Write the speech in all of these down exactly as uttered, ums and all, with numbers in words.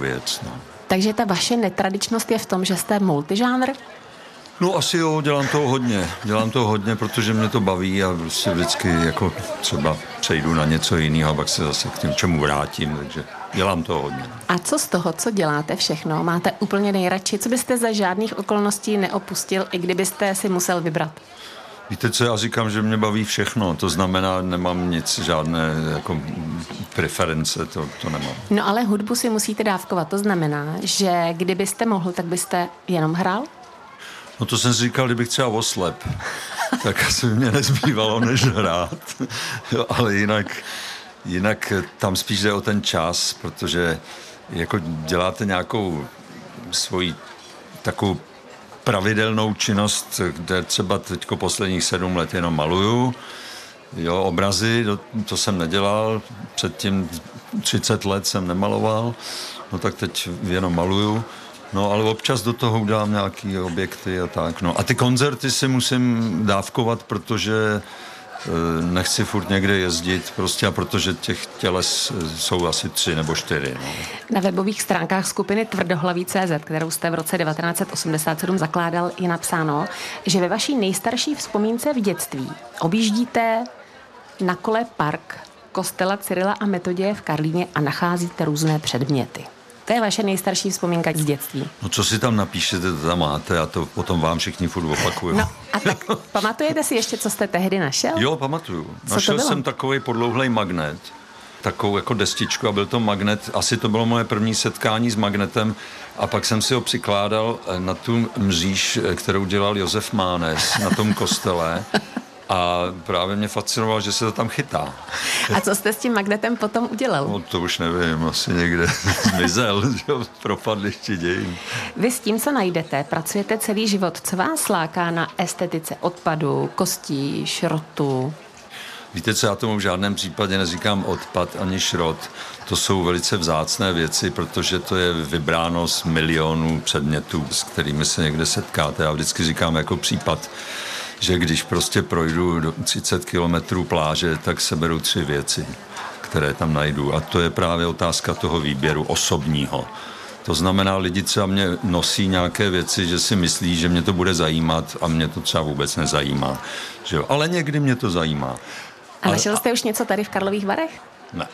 věc. No. Takže ta vaše netradičnost je v tom, že jste multižánr? No asi jo, dělám toho hodně. Dělám toho hodně, protože mě to baví a prostě vždycky jako třeba přejdu na něco jiného a pak se zase k těm čemu vrátím, takže dělám toho hodně. A co z toho, co děláte všechno, máte úplně nejradši? Co byste za žádných okolností neopustil, i kdybyste si musel vybrat? Víte, co já říkám, že mě baví všechno, to znamená, nemám nic, žádné jako preference, to, to nemám. No ale hudbu si musíte dávkovat, to znamená, že kdybyste mohl, tak byste jenom hrál? No to jsem si říkal, kdybych třeba oslep, tak asi by mě nezbývalo než hrát, jo, ale jinak, jinak tam spíš jde o ten čas, protože jako děláte nějakou svoji takovou pravidelnou činnost, kde třeba teďko posledních sedm let jenom maluju, jo, obrazy, to jsem nedělal, předtím třicet let jsem nemaloval, no tak teď jenom maluju, no ale občas do toho udělám nějaký objekty a tak, no a ty koncerty si musím dávkovat, protože nechci furt někde jezdit, prostě a protože těch těles jsou asi tři nebo čtyři. No. Na webových stránkách skupiny Tvrdohlaví tečka cé zet, kterou jste v roce devatenáct set osmdesát sedm zakládal, je napsáno, že ve vaší nejstarší vzpomínce v dětství objíždíte na kole park kostela Cyrila a Metoděje v Karlíně a nacházíte různé předměty. To je vaše nejstarší vzpomínka z dětství. No co si tam napíšete, to tam máte a to potom vám všichni furt opakuju. No a tak pamatujete si ještě, co jste tehdy našel? Jo, pamatuju. Co našel jsem takový podlouhlej magnet, takovou jako destičku a byl to magnet, asi to bylo moje první setkání s magnetem a pak jsem si ho přikládal na tu mříž, kterou dělal Josef Mánes na tom kostele. A právě mě fascinovalo, že se to tam chytá. A co jste s tím magnetem potom udělal? No to už nevím, asi někde zmizel, že propadliště dějin. Vy s tím, co najdete, pracujete celý život. Co vás láká na estetice odpadu, kostí, šrotu? Víte co, já tomu v žádném případě neříkám odpad ani šrot. To jsou velice vzácné věci, protože to je vybráno z milionů předmětů, s kterými se někde setkáte. Já vždycky říkám jako případ, že když prostě projdu do třicet kilometrů pláže, tak seberu tři věci, které tam najdu. A to je právě otázka toho výběru osobního. To znamená, lidi třeba mě nosí nějaké věci, že si myslí, že mě to bude zajímat a mě to třeba vůbec nezajímá. Že jo? Ale někdy mě to zajímá. A našel jste už něco tady v Karlových Varech? Ne.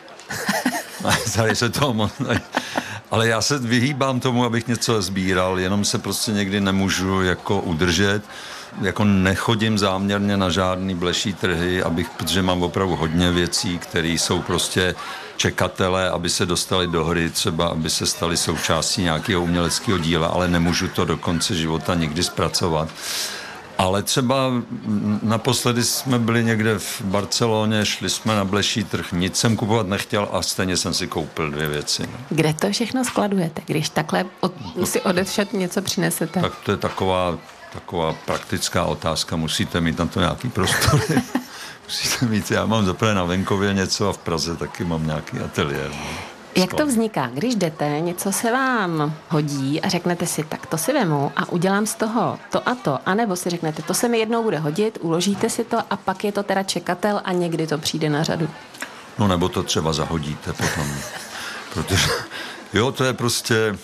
Tady se to moc ne. Ale já se vyhýbám tomu, abych něco sbíral, jenom se prostě někdy nemůžu jako udržet. Jako nechodím záměrně na žádný bleší trhy, abych, protože mám opravdu hodně věcí, které jsou prostě čekatele, aby se dostali do hry, třeba aby se stali součástí nějakého uměleckého díla, ale nemůžu to do konce života nikdy zpracovat. Ale třeba naposledy jsme byli někde v Barceloně, šli jsme na bleší trh, nic jsem kupovat nechtěl a stejně jsem si koupil dvě věci. Kde to všechno skladujete, když takhle od, si odevšet něco přinesete? Tak to je taková, taková praktická otázka, musíte mít na to nějaký prostor. Musíte mít, já mám zaprvé na venkově něco a v Praze taky mám nějaký ateliér. No. Jak to vzniká? Když jdete, něco se vám hodí a řeknete si, tak to si vemu a udělám z toho to a to, anebo si řeknete, to se mi jednou bude hodit, uložíte si to a pak je to teda čekatel a někdy to přijde na řadu. No nebo to třeba zahodíte potom. Protože, jo, to je prostě,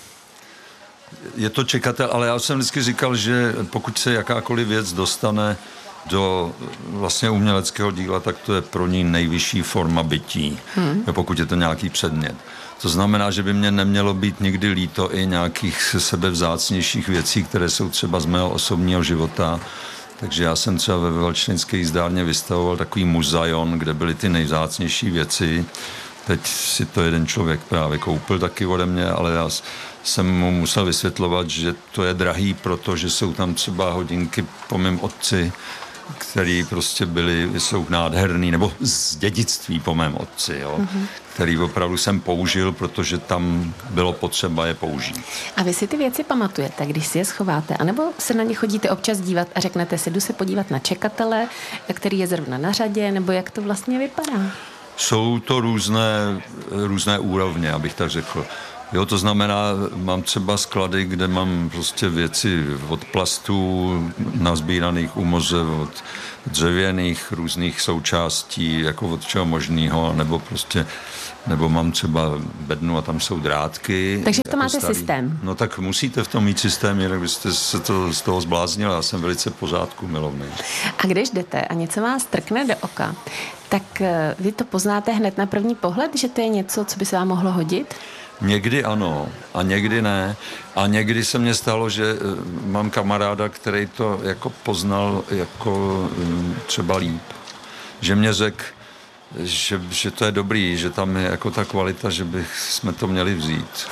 je to čekatel, ale já jsem vždycky říkal, že pokud se jakákoliv věc dostane do vlastně uměleckého díla, tak to je pro ní nejvyšší forma bytí, hmm. pokud je to nějaký předmět. To znamená, že by mě nemělo být nikdy líto i nějakých sebevzácnějších věcí, které jsou třeba z mého osobního života. Takže já jsem třeba ve Valčninské jízdárně vystavoval takový muzaion, kde byly ty nejvzácnější věci. Teď si to jeden člověk právě koupil taky ode mě, ale já jsem mu musel vysvětlovat, že to je drahý, protože jsou tam třeba hodinky po mém otci, který prostě byly, jsou nádherný, nebo z dědictví po mém otci, jo, mm-hmm. který opravdu jsem použil, protože tam bylo potřeba je použít. A vy si ty věci pamatujete, když si je schováte, anebo se na ně chodíte občas dívat a řeknete si, jdu se podívat na čekatele, který je zrovna na řadě, nebo jak to vlastně vypadá? Jsou to různé, různé úrovně, abych tak řekl. Jo, to znamená, mám třeba sklady, kde mám prostě věci od plastů nazbíraných u moře, od dřevěných různých součástí, jako od čeho možného, nebo prostě, nebo mám třeba bednu a tam jsou drátky. Takže to máte máte starý. systém. No tak musíte v tom mít systém, jinak byste se to, z toho zbláznil. Já jsem velice pořádku milovný. A když jdete a něco vás trkne do oka, tak vy to poznáte hned na první pohled, že to je něco, co by se vám mohlo hodit? Někdy ano a někdy ne. A někdy se mně stalo, že mám kamaráda, který to jako poznal jako třeba líp. Že mě řekl, že, že to je dobrý, že tam je jako ta kvalita, že bych jsme to měli vzít.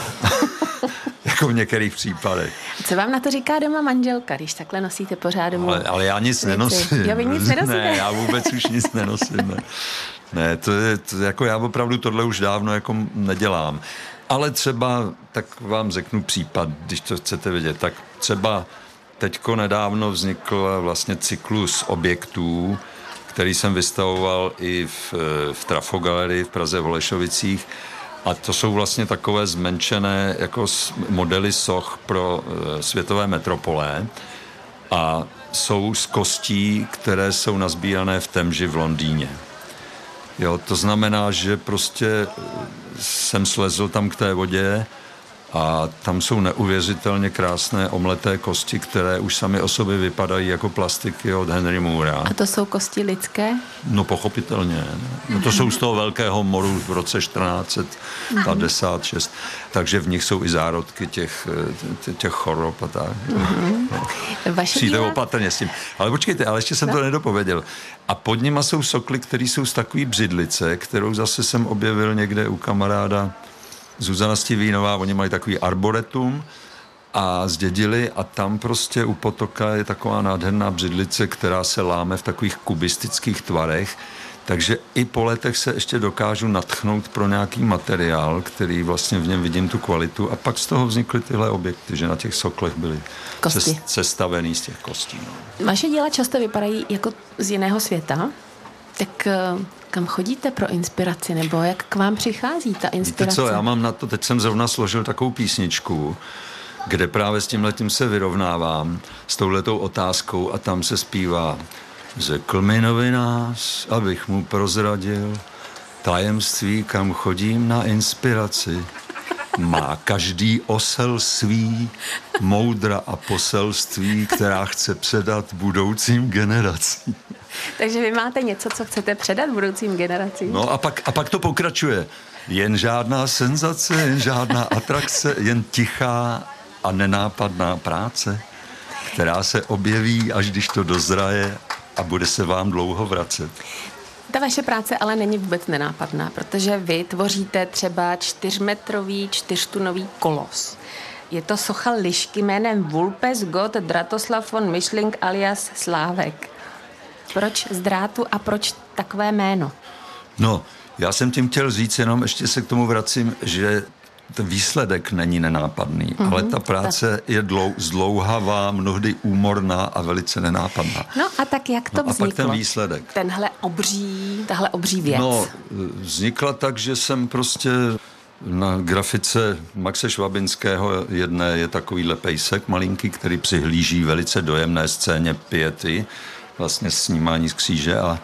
Jako v některých případech. Co vám na to říká doma manželka, když takhle nosíte pořád domů? Ale, ale já nic nenosím. Jo, vy nic nenosíte? Ne, já vůbec už nic nenosím. Ne, ne to je, to, jako já opravdu tohle už dávno jako nedělám. Ale třeba, tak vám řeknu případ, když to chcete vědět, tak třeba teďko nedávno vznikl vlastně cyklus objektů, který jsem vystavoval i v, v Trafogalerii v Praze v Holešovicích. A to jsou vlastně takové zmenšené jako modely soch pro e, světové metropole a jsou z kostí, které jsou nazbírané v Temži v Londýně. Jo, to znamená, že prostě jsem slezl tam k té vodě a tam jsou neuvěřitelně krásné omleté kosti, které už sami o sobě vypadají jako plastiky od Henry Moora. A to jsou kosti lidské? No pochopitelně. No, to jsou z toho velkého moru v roce čtrnáct padesát šest. Takže v nich jsou i zárodky těch, těch chorob a tak. Mm-hmm. No. Vaše Přijde díla... opatrně s tím. Ale počkejte, ale ještě jsem no. to nedopověděl. A pod nima jsou sokly, které jsou z takový břidlice, kterou zase jsem objevil někde u kamaráda Zuzana Stivínová, oni mají takový arboretum a zdědili a tam prostě u potoka je taková nádherná břidlice, která se láme v takových kubistických tvarech, takže i po letech se ještě dokážu natchnout pro nějaký materiál, který vlastně v něm vidím tu kvalitu a pak z toho vznikly tyhle objekty, že na těch soklech byly Kosti. sestavený z těch kostí. No. Vaše díla často vypadají jako z jiného světa, tak kam chodíte pro inspiraci, nebo jak k vám přichází ta inspirace? Víte co, já mám na to, teď jsem zrovna složil takovou písničku, kde právě s tímhletím se vyrovnávám, s touhletou otázkou a tam se zpívá: řekl mi novinář, abych mu prozradil tajemství, kam chodím na inspiraci. Má každý osel svý moudra a poselství, která chce předat budoucím generacím. Takže vy máte něco, co chcete předat budoucím generacím? No a pak, a pak to pokračuje. Jen žádná senzace, jen žádná atrakce, jen tichá a nenápadná práce, která se objeví, až když to dozraje a bude se vám dlouho vracet. Ta vaše práce ale není vůbec nenápadná, protože vy tvoříte třeba čtyřmetrový, čtyřtunový kolos. Je to socha lišky jménem Vulpes Gott Dratoslav von Mischling alias Slávek. Proč z drátu a proč takové jméno? No, já jsem tím chtěl říct, jenom ještě se k tomu vracím, že ten výsledek není nenápadný, mm-hmm, ale ta práce tak. je dlou, zdlouhavá, mnohdy úmorná a velice nenápadná. No a tak jak to no vzniklo? A pak ten výsledek. Tenhle obří, tahle obří věc. No, vznikla tak, že jsem prostě na grafice Maxe Švabinského jedné je takovýhle pejsek malinký, který přihlíží velice dojemné scéně Piety, vlastně snímání z kříže a,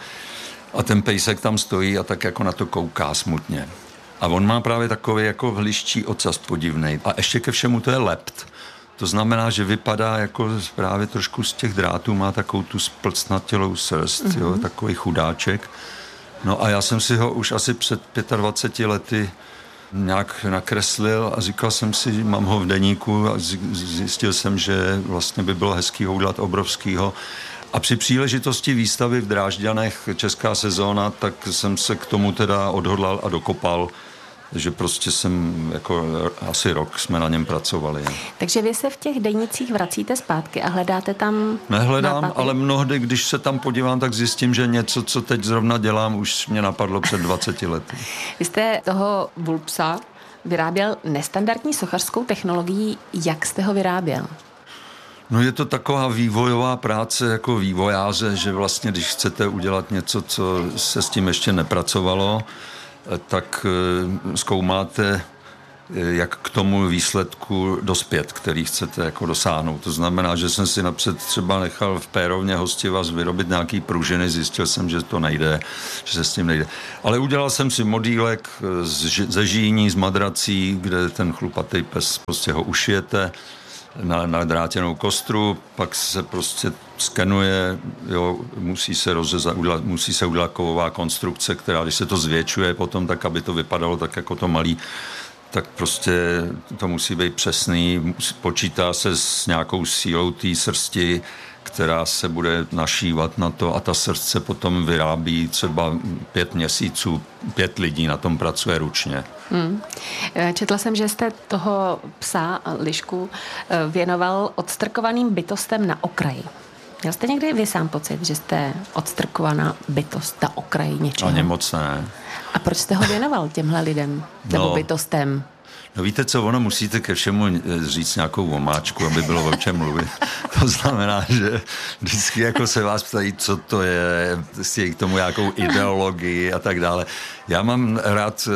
a ten pejsek tam stojí a tak jako na to kouká smutně. A on má právě takový jako hliščí ocas podivnej. A ještě ke všemu to je lept. To znamená, že vypadá jako právě trošku z těch drátů, má takovou tu splcnatělou srst, mm-hmm. jo, takový chudáček. No a já jsem si ho už asi před dvaceti pěti lety nějak nakreslil a říkal jsem si, mám ho v deníku a zjistil jsem, že vlastně by bylo hezký ho udělat obrovskýho. A při příležitosti výstavy v Drážďanech Česká sezóna, tak jsem se k tomu teda odhodlal a dokopal, že prostě jsem jako asi rok jsme na něm pracovali. Takže vy se v těch denících vracíte zpátky a hledáte tam Nehledám, nápady? Ale mnohdy, když se tam podívám, tak zjistím, že něco, co teď zrovna dělám, už mě napadlo před dvaceti lety. Vy jste toho Vulpsa vyráběl nestandardní sochařskou technologií. Jak jste ho vyráběl? No je to taková vývojová práce jako vývojáře, že vlastně, když chcete udělat něco, co se s tím ještě nepracovalo, tak zkoumáte, jak k tomu výsledku dospět, který chcete jako dosáhnout. To znamená, že jsem si napřed třeba nechal v Pérovně Hostivaz vyrobit nějaký pružiny, zjistil jsem, že to nejde, že se s tím nejde. Ale udělal jsem si modílek ze žíní, z madrací, kde ten chlupatý pes prostě ho ušijete na, na drátěnou kostru, pak se prostě skenuje, jo, musí se rozřezat, udělat, musí se udělat kovová konstrukce, která, když se to zvětšuje potom, tak aby to vypadalo tak jako to malý, tak prostě to musí být přesný, počítá se s nějakou sílou té srsti, která se bude našívat na to a ta srst se potom vyrábí třeba pět měsíců, pět lidí na tom pracuje ručně. Hmm. Četla jsem, že jste toho psa, Lišku, věnoval odstrkovaným bytostem na okraji. Měl jste někdy vy sám pocit, že jste odstrkovaná bytost na okraji něčeho? Ani moc ne. A proč jste ho věnoval těmhle lidem? Nebo no, bytostem? No víte co, ono musíte ke všemu říct nějakou omáčku, aby bylo o čem mluvit. To znamená, že vždycky jako se vás ptají, co to je, k tomu nějakou ideologii a tak dále. Já mám rád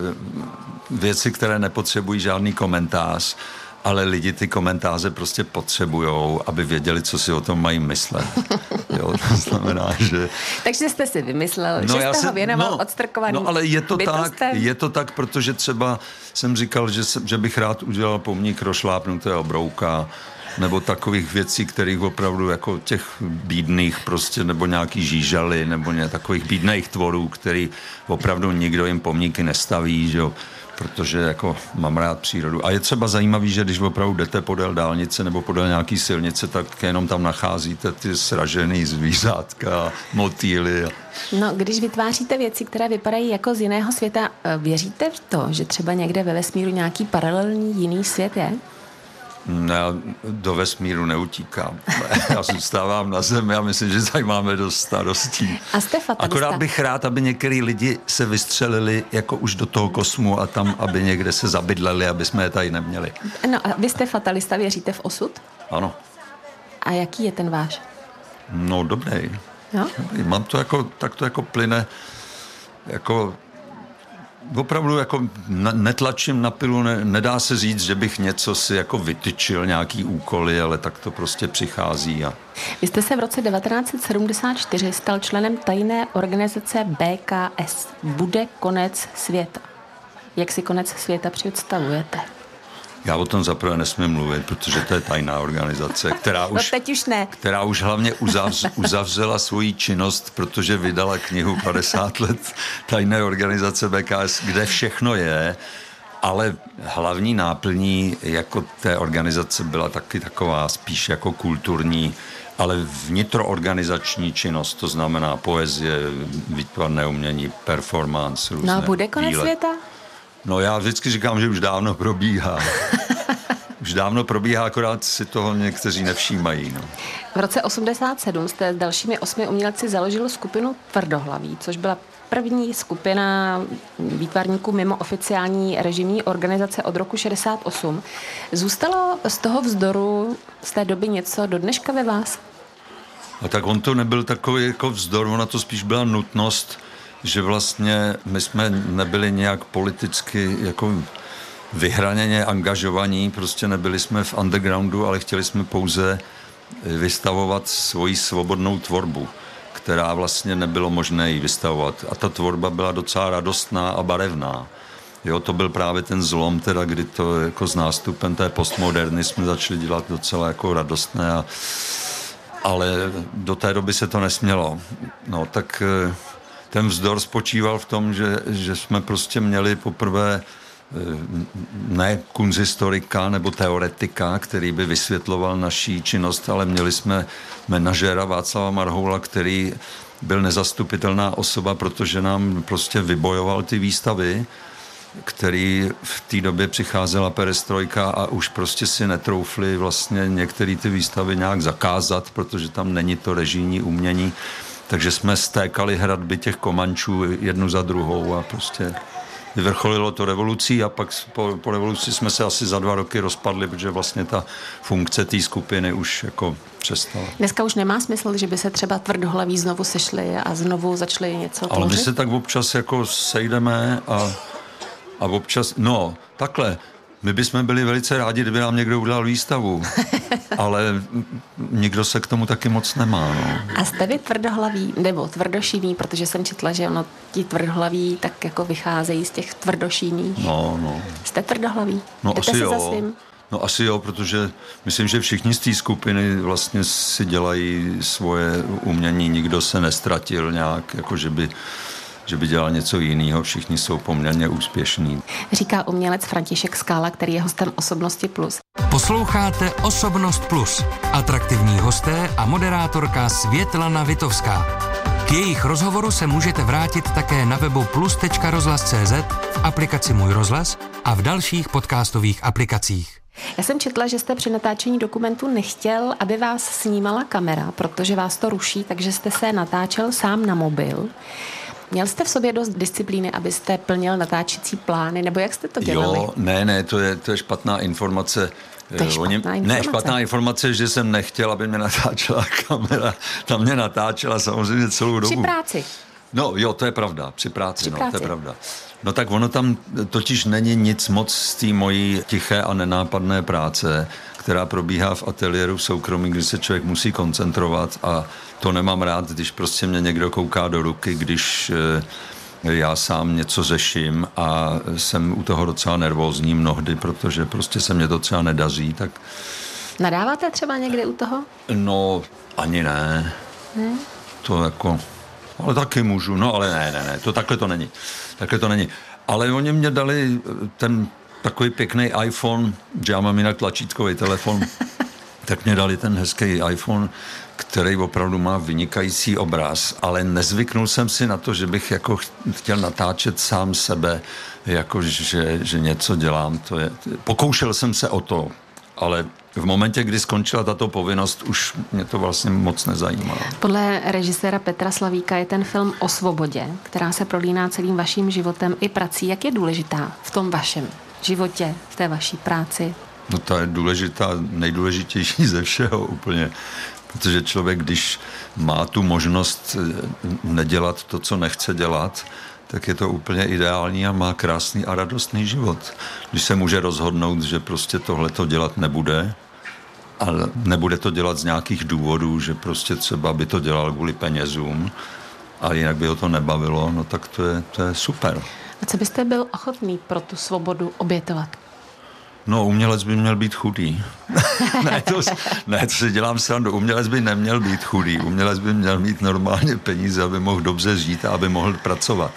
věci, které nepotřebují žádný komentář, ale lidi ty komentáře prostě potřebujou, aby věděli, co si o tom mají myslet. Jo, to znamená, že... Takže jste si vymyslel, no, že jste se, ho věnoval no, odstrkovaným No ale je to bytostem? tak, je to tak, protože třeba jsem říkal, že, se, že bych rád udělal pomník rošlápnutého brouka, nebo takových věcí, kterých opravdu jako těch bídných prostě, nebo nějaký žížaly, nebo ně, takových bídných tvorů, který opravdu nikdo jim pomníky nestaví, že jo, protože jako mám rád přírodu. A je třeba zajímavý, že když opravdu jdete podél dálnice nebo podél nějaký silnice, tak jenom tam nacházíte ty sražený zvířátka, motýly. No, když vytváříte věci, které vypadají jako z jiného světa, věříte v to, že třeba někde ve vesmíru nějaký paralelní jiný svět je? Já do vesmíru neutíkám. Já zůstávám na zemi a myslím, že tady máme dost starostí. A jste fatalista? Akorát bych rád, aby některý lidi se vystřelili jako už do toho kosmu a tam, aby někde se zabydleli, aby jsme je tady neměli. No a vy jste fatalista, věříte v osud? Ano. A jaký je ten váš? No, dobrý. No? dobrý. Mám to jako, tak to jako plyne, jako opravdu jako netlačím na pilu, ne, nedá se říct, že bych něco si jako vytyčil, nějaký úkoly, ale tak to prostě přichází. A... Vy jste se v roce devatenáct set sedmdesát čtyři stal členem tajné organizace B K S. Bude konec světa. Jak si konec světa představujete? Já o tom zaprvé nesmím mluvit, protože to je tajná organizace, která už, no teď už ne. která už hlavně uzavř, uzavřela svoji činnost, protože vydala knihu padesát let tajné organizace B K S, kde všechno je, ale hlavní náplní jako té organizace byla taky taková spíš jako kulturní, ale vnitroorganizační činnost, to znamená poezie, výtvarné umění, performance, různé. No a bude konec díle. světa? No já vždycky říkám, že už dávno probíhá. Už dávno probíhá, akorát si toho někteří nevšímají. No. V roce osmdesát sedm jste s dalšími osmi umělci založil skupinu Tvrdohlaví, což byla první skupina výtvarníků mimo oficiální režimní organizace od roku šedesát osm. Zůstalo z toho vzdoru z té doby něco do dneška ve vás? A tak on to nebyl takový jako vzdor, ona to spíš byla nutnost, že vlastně my jsme nebyli nějak politicky jako vyhraněně angažovaní, prostě nebyli jsme v undergroundu, ale chtěli jsme pouze vystavovat svoji svobodnou tvorbu, která vlastně nebylo možné ji vystavovat. A ta tvorba byla docela radostná a barevná. Jo, to byl právě ten zlom, teda, kdy to jako s nástupem té postmoderny jsme začali dělat docela jako radostné, a, ale do té doby se to nesmělo. No, tak ten vzdor spočíval v tom, že, že jsme prostě měli poprvé ne kunzhistorika nebo teoretika, který by vysvětloval naší činnost, ale měli jsme manažéra Václava Marhoula, který byl nezastupitelná osoba, protože nám prostě vybojoval ty výstavy, který v té době přicházela perestrojka a už prostě si netroufli vlastně některé ty výstavy nějak zakázat, protože tam není to režijní umění. Takže jsme stékali hradby těch Komančů jednu za druhou a prostě vyvrcholilo to revolucí a pak po, po revoluci jsme se asi za dva roky rozpadli, protože vlastně ta funkce té skupiny už jako přestala. Dneska už nemá smysl, že by se třeba Tvrdohlaví znovu sešli a znovu začali něco tvořit? Ale my se tak občas jako sejdeme a A občas, no, takhle, my bychom byli velice rádi, kdyby nám někdo udělal výstavu, ale nikdo se k tomu taky moc nemá. No. A jste vy tvrdohlaví, nebo tvrdošíný, protože jsem četla, že ono, ti tvrdohlaví tak jako vycházejí z těch tvrdošíných. No, no. Jste tvrdohlaví? No Jdete asi se jo. za svým? No asi jo, protože myslím, že všichni z té skupiny vlastně si dělají svoje umění, nikdo se nestratil nějak, jako že by že by dělal něco jiného, všichni jsou poměrně úspěšní. Říká umělec František Skála, který je hostem Osobnosti plus. Posloucháte Osobnost plus. Atraktivní hosté a moderátorka Světlana Vitovská. K jejich rozhovoru se můžete vrátit také na webu plus tečka rozhlas tečka cé zet, v aplikaci Můj rozhlas a v dalších podcastových aplikacích. Já jsem četla, že jste při natáčení dokumentu nechtěl, aby vás snímala kamera, protože vás to ruší, takže jste se natáčel sám na mobil. Měl jste v sobě dost disciplíny, abyste plnil natáčecí plány, nebo jak jste to dělali? Jo, ne, ne, to je, to je špatná informace. To je špatná informace. Ne, špatná informace, že jsem nechtěl, aby mě natáčela kamera. Ta mě natáčela samozřejmě celou dobu. Při práci. No jo, to je pravda, při práci, při no, práci. to je pravda. No tak ono tam totiž není nic moc z té mojí tiché a nenápadné práce, která probíhá v ateliéru v soukromí, kdy se člověk musí koncentrovat a to nemám rád, když prostě mě někdo kouká do ruky, když já sám něco řeším a jsem u toho docela nervózní mnohdy, protože prostě se mě to třeba nedaří, tak... Nadáváte třeba někdy u toho? No, ani ne. Ne? To jako... Ale taky můžu, no ale ne, ne, ne, to takhle to není. Takhle to není. Ale oni mě dali ten takový pěkný iPhone, že já mám jinak tlačítkový telefon, tak mě dali ten hezký iPhone, který opravdu má vynikající obraz, ale nezvyknul jsem si na to, že bych jako chtěl natáčet sám sebe, jako že, že něco dělám. To je, pokoušel jsem se o to, ale v momentě, kdy skončila tato povinnost, už mě to vlastně moc nezajímalo. Podle režiséra Petra Slavíka je ten film o svobodě, která se prolíná celým vaším životem i prací. Jak je důležitá v tom vašem životě, v té vaší práci? No ta je důležitá, nejdůležitější ze všeho úplně, protože člověk, když má tu možnost nedělat to, co nechce dělat, tak je to úplně ideální a má krásný a radostný život. Když se může rozhodnout, že prostě tohleto dělat nebude, ale nebude to dělat z nějakých důvodů, že prostě třeba by to dělal kvůli penězům a jinak by ho to nebavilo, no tak to je, to je super. A co byste byl ochotný pro tu svobodu obětovat? No, umělec by měl být chudý. ne, to, ne, to si dělám srandu. Umělec by neměl být chudý. Umělec by měl mít normálně peníze, aby mohl dobře žít a aby mohl pracovat.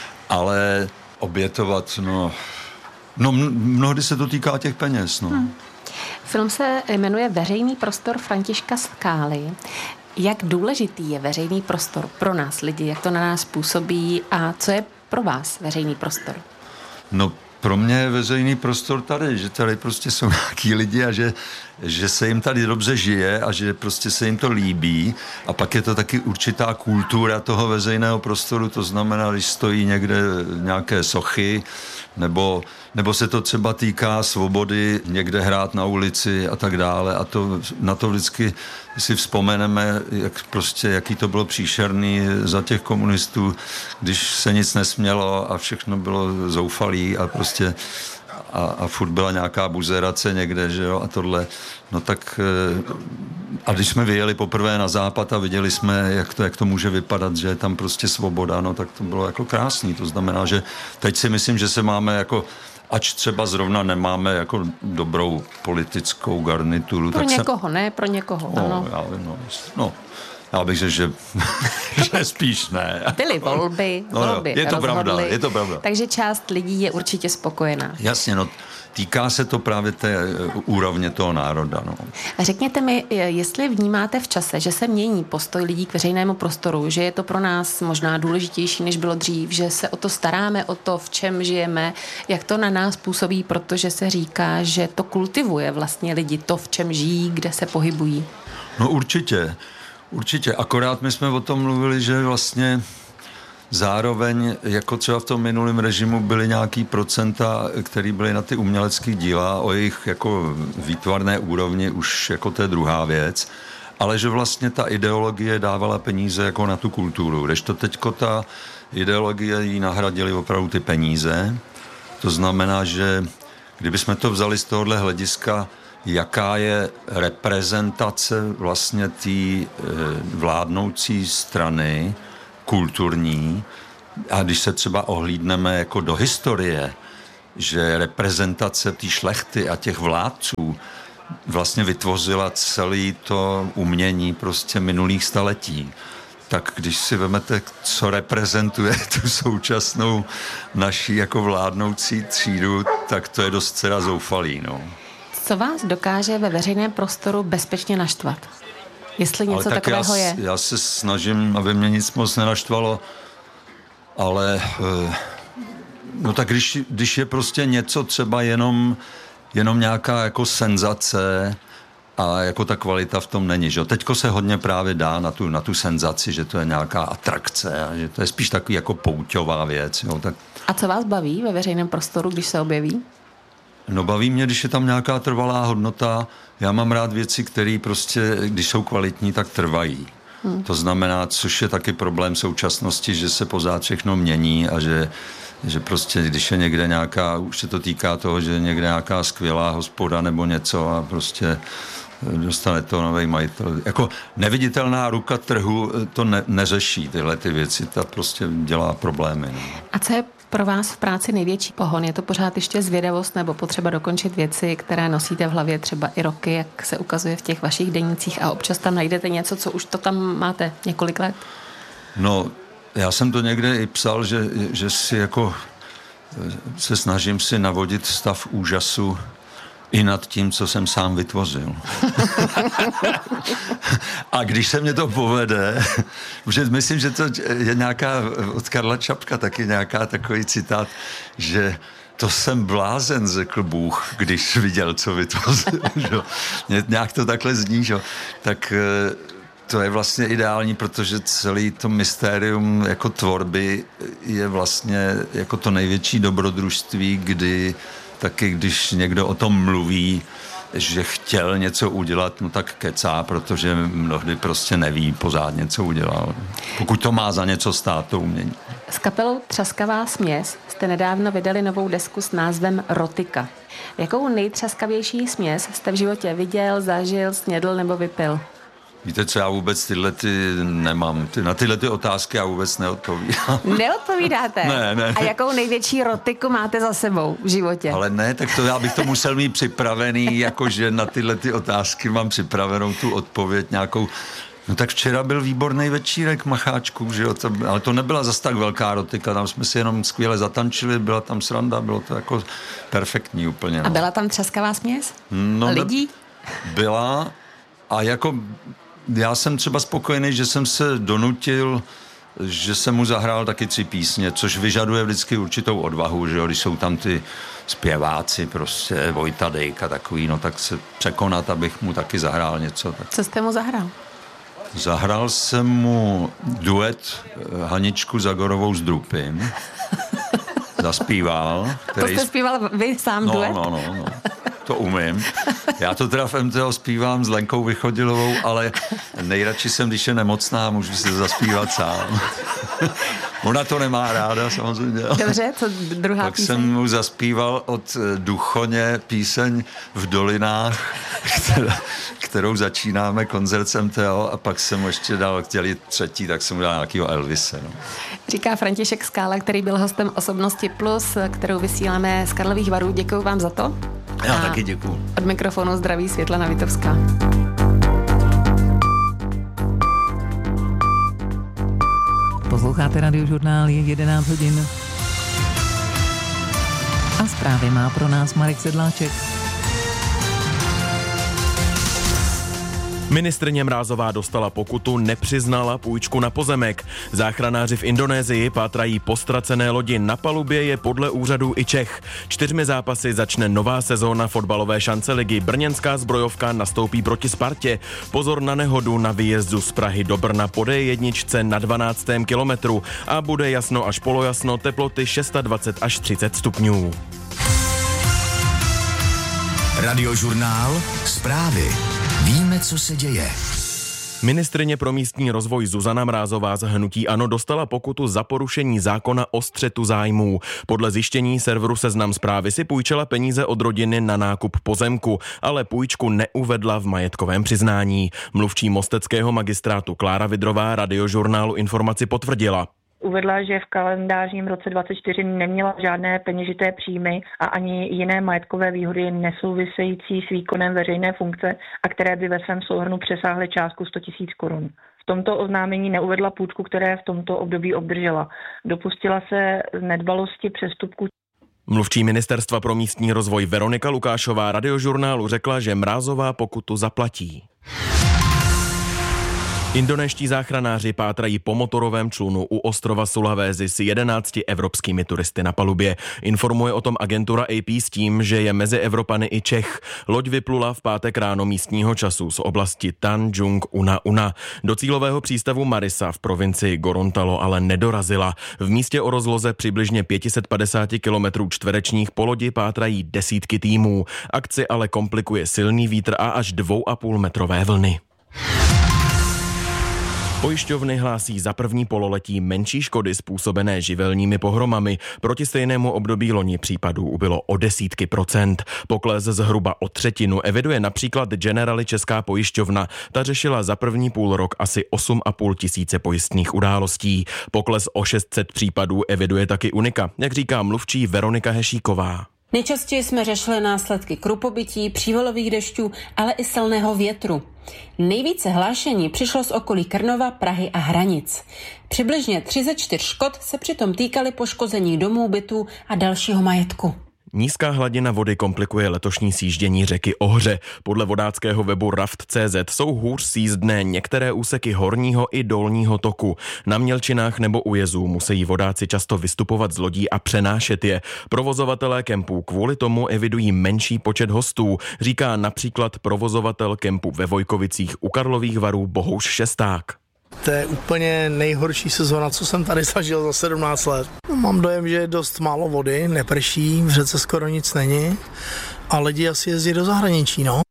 Ale obětovat, no... No, mnohdy se to týká těch peněz, no. Hmm. Film se jmenuje Veřejný prostor Františka Skály. Jak důležitý je veřejný prostor pro nás lidi? Jak to na nás působí? A co je pro vás veřejný prostor? No, pro mě je veřejný prostor tady, že tady prostě jsou nějaký lidi a že, že se jim tady dobře žije a že prostě se jim to líbí a pak je to taky určitá kultura toho veřejného prostoru, to znamená, když stojí někde nějaké sochy nebo, nebo se to třeba týká svobody někde hrát na ulici a tak dále a to, na to vždycky si vzpomeneme, jak prostě, jaký to bylo příšerný za těch komunistů, když se nic nesmělo a všechno bylo zoufalý a prostě a, a furt byla nějaká buzerace někde, že jo, a tohle, no tak a když jsme vyjeli poprvé na západ a viděli jsme, jak to, jak to může vypadat, že je tam prostě svoboda, no tak to bylo jako krásný, to znamená, že teď si myslím, že se máme jako ač třeba zrovna nemáme jako dobrou politickou garnituru. Pro tak někoho, jsem... ne? Pro někoho, no, ano. Já vím, no, no, já bych řekl, že, že spíš ne. Byly volby, no, volby je to rozhodly, pravda, je to pravda. Takže část lidí je určitě spokojená. Jasně, no, týká se to právě té úrovně toho národa. No. Řekněte mi, jestli vnímáte v čase, že se mění postoj lidí k veřejnému prostoru, že je to pro nás možná důležitější, než bylo dřív, že se o to staráme, o to, v čem žijeme, jak to na nás působí, protože se říká, že to kultivuje vlastně lidi, to, v čem žijí, kde se pohybují. No určitě, určitě. Akorát my jsme o tom mluvili, že vlastně zároveň, jako třeba v tom minulém režimu byly nějaký procenta, které byly na ty umělecké díla, o jejich jako výtvarné úrovni už jako to je druhá věc, ale že vlastně ta ideologie dávala peníze jako na tu kulturu, kdežto teďko ta ideologie jí nahradily opravdu ty peníze To znamená, že kdybychom to vzali z tohohle hlediska, jaká je reprezentace vlastně té vládnoucí strany kulturní, a když se třeba ohlídneme jako do historie, že reprezentace té šlechty a těch vládců vlastně vytvořila celé to umění prostě minulých staletí, tak když si vemete, co reprezentuje tu současnou naší jako vládnoucí třídu, tak to je dost teda zoufalý, no. Co vás dokáže ve veřejném prostoru bezpečně naštvat? Jestli něco tak takového já, je. Já se snažím, aby mě nic moc nenaštvalo, ale no tak když, když je prostě něco třeba jenom, jenom nějaká jako senzace a jako ta kvalita v tom není, že teďko se hodně právě dá na tu, na tu senzaci, že to je nějaká atrakce a že to je spíš takový jako pouťová věc, jo, tak. A co vás baví ve veřejném prostoru, když se objeví? No baví mě, když je tam nějaká trvalá hodnota. Já mám rád věci, které prostě, když jsou kvalitní, tak trvají. Hmm. To znamená, což je taky problém současnosti, že se pořád všechno mění a že, že prostě, když je někde nějaká, už se to týká toho, že je někde nějaká skvělá hospoda nebo něco a prostě dostane to nový majitel. Jako neviditelná ruka trhu to ne, neřeší tyhle ty věci, ta prostě dělá problémy. No. A co je pro vás v práci největší pohon? Je to pořád ještě zvědavost nebo potřeba dokončit věci, které nosíte v hlavě třeba i roky, jak se ukazuje v těch vašich denících, a občas tam najdete něco, co už to tam máte několik let? No, já jsem to někde i psal, že, že si jako se snažím si navodit stav úžasu i nad tím, co jsem sám vytvořil. A když se mě to povede, protože myslím, že to je nějaká, od Karla Čapka taky nějaká takový citát, že to jsem blázen, řekl Bůh, když viděl, co vytvořil. Nějak to takhle zní, že? Tak to je vlastně ideální, protože celý to mystérium jako tvorby je vlastně jako to největší dobrodružství, kdy taky když někdo o tom mluví, že chtěl něco udělat, no tak kecá, protože mnohdy prostě neví pořádně, co udělal. Pokud to má za něco stát, to umění. S kapelou Třaskavá směs jste nedávno vydali novou desku s názvem Rotika. Jakou nejtřaskavější směs jste v životě viděl, zažil, snědl nebo vypil? Víte co, já vůbec tyhle ty nemám. Ty, na tyhle ty otázky já vůbec neodpovídám. Neodpovídáte? Ne, ne. A jakou největší rotiku máte za sebou v životě? Ale ne, tak to já bych to musel mít připravený, jakože na tyhle ty otázky mám připravenou tu odpověď nějakou. No tak včera byl výborný večírek Macháčků, že jo, to, ale to nebyla zas tak velká rotika, tam jsme si jenom skvěle zatančili, byla tam sranda, bylo to jako perfektní úplně. No. A byla tam třaskavá směs? No, lidí? Byla a jako já jsem třeba spokojený, že jsem se donutil, že jsem mu zahrál taky tři písně, což vyžaduje vždycky určitou odvahu, že jo, když jsou tam ty zpěváci, prostě Vojta Dejka takový, no tak se překonat, abych mu taky zahrál něco. Tak. Co jste mu zahrál? Zahrál jsem mu duet Haničku Zagorovou s Drupim. Zaspíval. Který... To jste zpíval vy sám no, duet? No, no, no. To umím. Já to teda v M T O zpívám s Lenkou Vychodilovou, ale nejradši jsem, když je nemocná, můžu si zaspívat sám. Ona to nemá ráda, samozřejmě. Dobře, co druhá Pak píseň? jsem mu zaspíval od Duchoně píseň V dolinách, která, kterou začínáme koncert s M T O, a pak jsem mu ještě dal, chtěli třetí, tak jsem mu dal nějakýho Elvise. No. Říká František Skála, který byl hostem Osobnosti Plus, kterou vysíláme z Karlových Varů. Děkuju vám za to. Já a taky děkuju. Od mikrofonu zdraví Světlana Vitovská. Posloucháte Radiožurnál, je jedenáct hodin. A zprávy má pro nás Marek Sedláček. Ministryně Mrázová dostala pokutu, nepřiznala půjčku na pozemek. Záchranáři v Indonésii pátrají po ztracené lodi, na palubě je podle úřadů i Čech. Čtyřmi zápasy začne nová sezóna fotbalové šance ligy. Brněnská zbrojovka nastoupí proti Spartě. Pozor na nehodu na výjezdu z Prahy do Brna po D jedna na dvanáctém kilometru. A bude jasno až polojasno, teploty dvacet šest až třicet stupňů. Radiožurnál, zprávy. Víme, co se děje. Ministryně pro místní rozvoj Zuzana Mrázová z hnutí ANO dostala pokutu za porušení zákona o střetu zájmů. Podle zjištění serveru Seznam Zprávy si půjčila peníze od rodiny na nákup pozemku, ale půjčku neuvedla v majetkovém přiznání. Mluvčí mosteckého magistrátu Klára Vidrová Radiožurnálu informaci potvrdila. Uvedla, že v kalendářním roce dvacet čtyři neměla žádné peněžité příjmy a ani jiné majetkové výhody nesouvisející s výkonem veřejné funkce a které by ve svém souhrnu přesáhly částku sto tisíc korun. V tomto oznámení neuvedla půjčku, které v tomto období obdržela. Dopustila se nedbalosti přestupku. Mluvčí Ministerstva pro místní rozvoj Veronika Lukášová Radiožurnálu řekla, že Mrázová pokutu zaplatí. Indonéští záchranáři pátrají po motorovém člunu u ostrova Sulawesi s jedenácti evropskými turisty na palubě. Informuje o tom agentura A P s tím, že je mezi Evropany i Čech. Loď vyplula v pátek ráno místního času z oblasti Tanjung Una Una. Do cílového přístavu Marisa v provincii Gorontalo ale nedorazila. V místě o rozloze přibližně pět set padesát kilometrů čtverečních po lodi pátrají desítky týmů. Akci ale komplikuje silný vítr a až dvou a půl metrové vlny. Pojišťovny hlásí za první pololetí menší škody způsobené živelními pohromami. Proti stejnému období loni případů ubylo o desítky procent. Pokles zhruba o třetinu eviduje například Generali Česká pojišťovna. Ta řešila za první půl rok asi osm a půl tisíce pojistných událostí. Pokles o šest set případů eviduje taky Unika, jak říká mluvčí Veronika Hešíková. Nejčastěji jsme řešili následky krupobytí, přívalových dešťů, ale i silného větru. Nejvíce hlášení přišlo z okolí Krnova, Prahy a Hranic. Přibližně tři ze čtyř škod se přitom týkaly poškození domů, bytů a dalšího majetku. Nízká hladina vody komplikuje letošní sjíždění řeky Ohře. Podle vodáckého webu raft tečka cé zet jsou hůř sjízdné některé úseky horního i dolního toku. Na mělčinách nebo u jezů musí vodáci často vystupovat z lodí a přenášet je. Provozovatelé kempů kvůli tomu evidují menší počet hostů, říká například provozovatel kempu ve Vojkovicích u Karlových Varů Bohuš Šesták. To je úplně nejhorší sezona, co jsem tady zažil za sedmnáct let. Mám dojem, že je dost málo vody, neprší, v řece skoro nic není a lidi asi jezdí do zahraničí, no.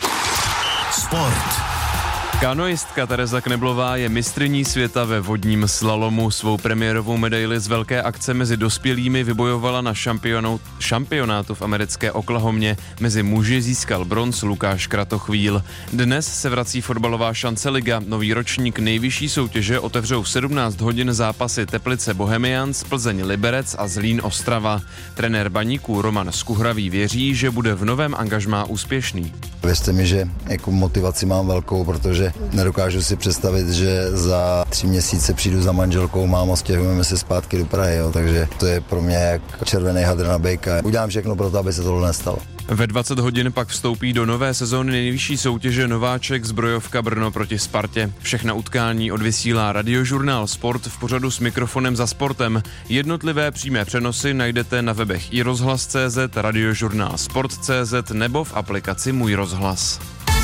Sport. Kanoistka Tereza Kneblová je mistryní světa ve vodním slalomu. Svou premiérovou medaili z velké akce mezi dospělými vybojovala na šampionátu v americké Oklahomě. Mezi muži získal bronz Lukáš Kratochvíl. Dnes se vrací fotbalová šance liga. Nový ročník nejvyšší soutěže otevřou v sedmnáct hodin zápasy Teplice Bohemians, Plzeň Liberec a Zlín Ostrava. Trenér Baníků Roman Skuhravý věří, že bude v novém angažmá úspěšný. Věřte mi, že jako motivaci mám velkou, protože nedokážu si představit, že za tři měsíce přijdu za manželkou, mámo, stěhujeme se zpátky do Prahy, jo, takže to je pro mě jak červený hadr na bejka. Udělám všechno pro to, aby se tohle nestalo. Ve dvacet hodin pak vstoupí do nové sezóny nejvyšší soutěže Nováček Zbrojovka Brno proti Spartě. Všechna utkání odvysílá Radiožurnál Sport v pořadu S mikrofonem za sportem. Jednotlivé přímé přenosy najdete na webech i rozhlas tečka cé zet, Radiožurnál Sport tečka cé zet nebo v aplikaci Můj rozhlas.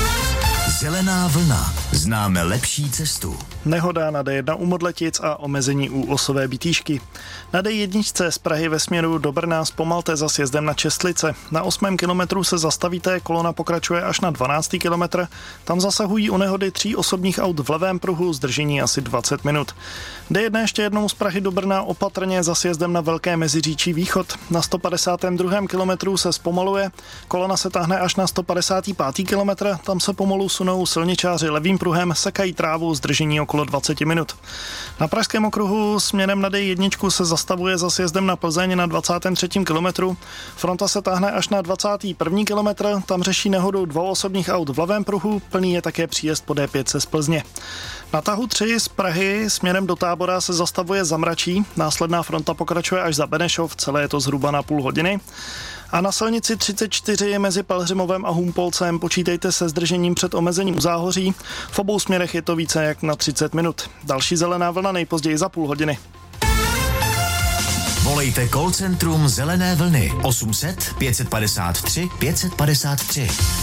Zelená vlna. Známe lepší cestu. Nehoda na D jedna u Modletic a omezení u osové Bitýšky. Na D jedna z Prahy ve směru do Brna zpomalte za sjezdem na Čestlice. Na osmém kilometru se zastavíte, kolona pokračuje až na dvanáctý kilometr. Tam zasahují u nehody tří osobních aut v levém pruhu, zdržení asi dvacet minut. D jedna ještě jednou z Prahy do Brna opatrně za sjezdem na Velké Meziříčí východ. Na sto padesátém druhém kilometru se zpomaluje, kolona se táhne až na sto padesátý pátý kilometr, tam se pomalu sunou silničáři levým pruhem, sekají trávu, zdržení okolo dvacet minut. Na pražském okruhu směrem na D jedna se zastavuje za sjezdem na Plzeň na dvacátém třetím kilometru. Fronta se táhne až na dvacátý první kilometr, tam řeší nehodu dvou osobních aut v levém pruhu, plný je také příjezd po D pět z Plzně. Na tahu tři z Prahy směrem do Tábora se zastavuje Zamračí, následná fronta pokračuje až za Benešov, celé je to zhruba na půl hodiny. A na silnici třicet čtyři mezi Pelhřimovem a Humpolcem počítejte se zdržením před omezením u Záhoří. V obou směrech je to více jak na třicet minut. Další zelená vlna nejpozději za půl hodiny. Volejte call centrum Zelené vlny osm set pět padesát tři pět padesát tři.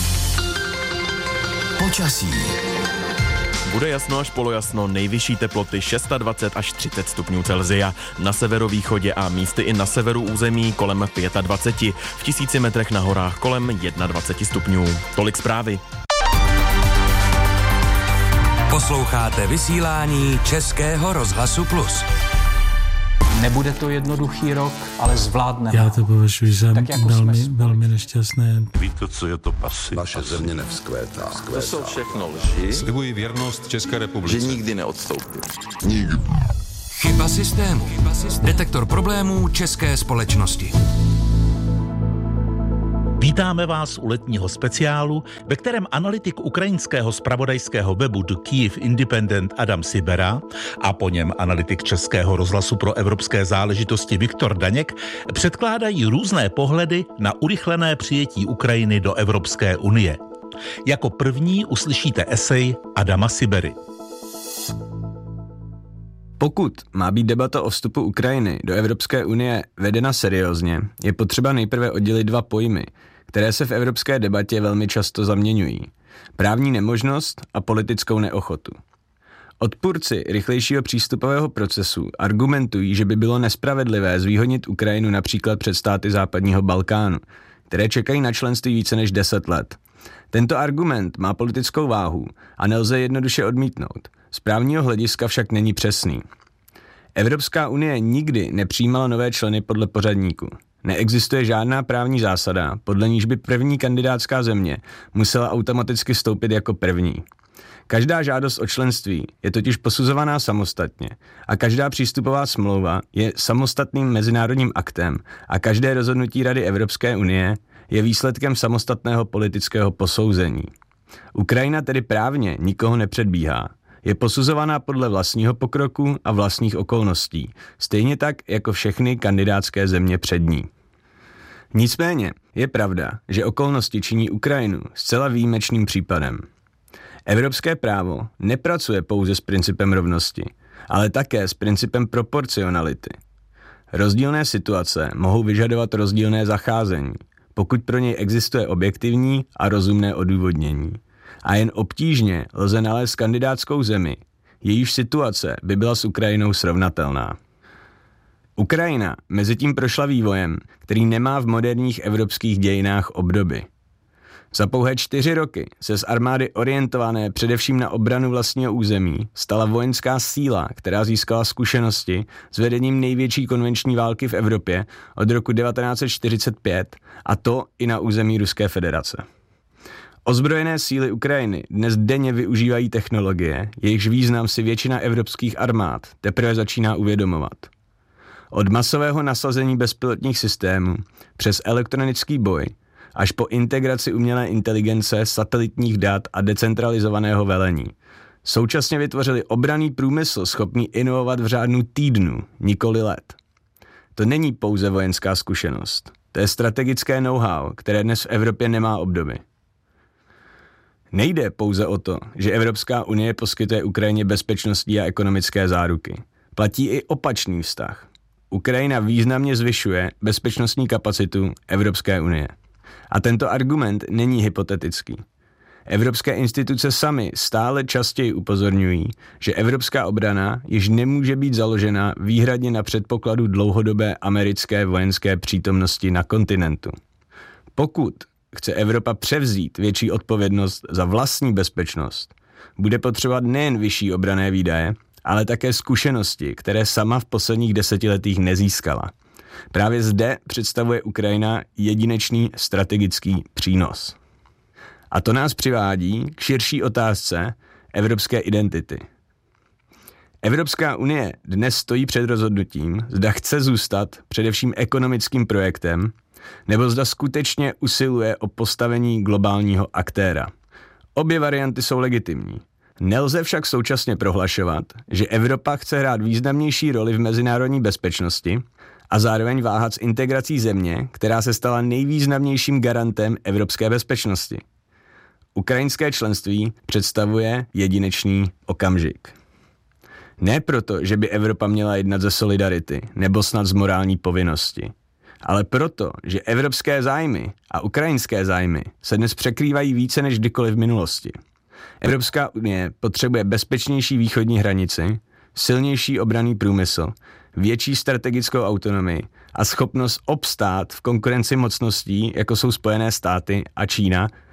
Počasí. Bude jasno až polojasno, nejvyšší teploty dvacet šest až třicet stupňů Celsia. Na severovýchodě a místy i na severu území kolem dvacet pět. V tisíci metrech na horách kolem dvacet jedna stupňů. Tolik zprávy. Posloucháte vysílání Českého rozhlasu Plus. Nebude to jednoduchý rok, ale zvládneme. Já to považuji za jako velmi, velmi nešťastné. Víte, co je to pasy? Naše země nevzkvétá. To jsou všechno lži. Slibuji věrnost České republice. Že nikdy neodstoupím. Nikdy. Chyba systému. Detektor problémů české společnosti. Vítáme vás u letního speciálu, ve kterém analytik ukrajinského zpravodajského webu The Kyiv Independent Adam Sibera a po něm analytik Českého rozhlasu pro evropské záležitosti Viktor Daněk předkládají různé pohledy na urychlené přijetí Ukrajiny do Evropské unie. Jako první uslyšíte esej Adama Sibery. Pokud má být debata o vstupu Ukrajiny do Evropské unie vedena seriózně, je potřeba nejprve oddělit dva pojmy, které se v evropské debatě velmi často zaměňují. Právní nemožnost a politickou neochotu. Odpůrci rychlejšího přístupového procesu argumentují, že by bylo nespravedlivé zvýhodnit Ukrajinu například před státy západního Balkánu, které čekají na členství více než deset let. Tento argument má politickou váhu a nelze jednoduše odmítnout. Z právního hlediska však není přesný. Evropská unie nikdy nepřijímala nové členy podle pořadníku. Neexistuje žádná právní zásada, podle níž by první kandidátská země musela automaticky vstoupit jako první. Každá žádost o členství je totiž posuzovaná samostatně a každá přístupová smlouva je samostatným mezinárodním aktem a každé rozhodnutí Rady Evropské unie je výsledkem samostatného politického posouzení. Ukrajina tedy právně nikoho nepředbíhá. Je posuzovaná podle vlastního pokroku a vlastních okolností, stejně tak jako všechny kandidátské země před ní. Nicméně je pravda, že okolnosti činí Ukrajinu zcela výjimečným případem. Evropské právo nepracuje pouze s principem rovnosti, ale také s principem proporcionality. Rozdílné situace mohou vyžadovat rozdílné zacházení, pokud pro něj existuje objektivní a rozumné odůvodnění. A jen obtížně lze nalézt kandidátskou zemi, jejíž situace by byla s Ukrajinou srovnatelná. Ukrajina mezitím prošla vývojem, který nemá v moderních evropských dějinách obdoby. Za pouhé čtyři roky se z armády orientované především na obranu vlastního území stala vojenská síla, která získala zkušenosti s vedením největší konvenční války v Evropě od roku devatenáct set čtyřicet pět, a to i na území Ruské federace. Ozbrojené síly Ukrajiny dnes denně využívají technologie, jejichž význam si většina evropských armád teprve začíná uvědomovat. Od masového nasazení bezpilotních systémů přes elektronický boj až po integraci umělé inteligence, satelitních dat a decentralizovaného velení. Současně vytvořili obranný průmysl schopný inovovat v řádu týdnů, nikoli let. To není pouze vojenská zkušenost. To je strategické know-how, které dnes v Evropě nemá obdoby. Nejde pouze o to, že Evropská unie poskytuje Ukrajině bezpečnostní a ekonomické záruky. Platí i opačný vztah. Ukrajina významně zvyšuje bezpečnostní kapacitu Evropské unie. A tento argument není hypotetický. Evropské instituce samy stále častěji upozorňují, že evropská obrana již nemůže být založena výhradně na předpokladu dlouhodobé americké vojenské přítomnosti na kontinentu. Pokud chce Evropa převzít větší odpovědnost za vlastní bezpečnost, bude potřebovat nejen vyšší obranné výdaje, ale také zkušenosti, které sama v posledních desetiletích nezískala. Právě zde představuje Ukrajina jedinečný strategický přínos. A to nás přivádí k širší otázce evropské identity. Evropská unie dnes stojí před rozhodnutím, zda chce zůstat především ekonomickým projektem, nebo zda skutečně usiluje o postavení globálního aktéra. Obě varianty jsou legitimní. Nelze však současně prohlašovat, že Evropa chce hrát významnější roli v mezinárodní bezpečnosti a zároveň váhat s integrací země, která se stala nejvýznamnějším garantem evropské bezpečnosti. Ukrajinské členství představuje jedinečný okamžik. Ne proto, že by Evropa měla jednat ze solidarity nebo snad z morální povinnosti, ale proto, že evropské zájmy a ukrajinské zájmy se dnes překrývají více než kdykoliv v minulosti. Evropská unie potřebuje bezpečnější východní hranici, silnější obranný průmysl, větší strategickou autonomii a schopnost obstát v konkurenci mocností, jako jsou Spojené státy a Čína,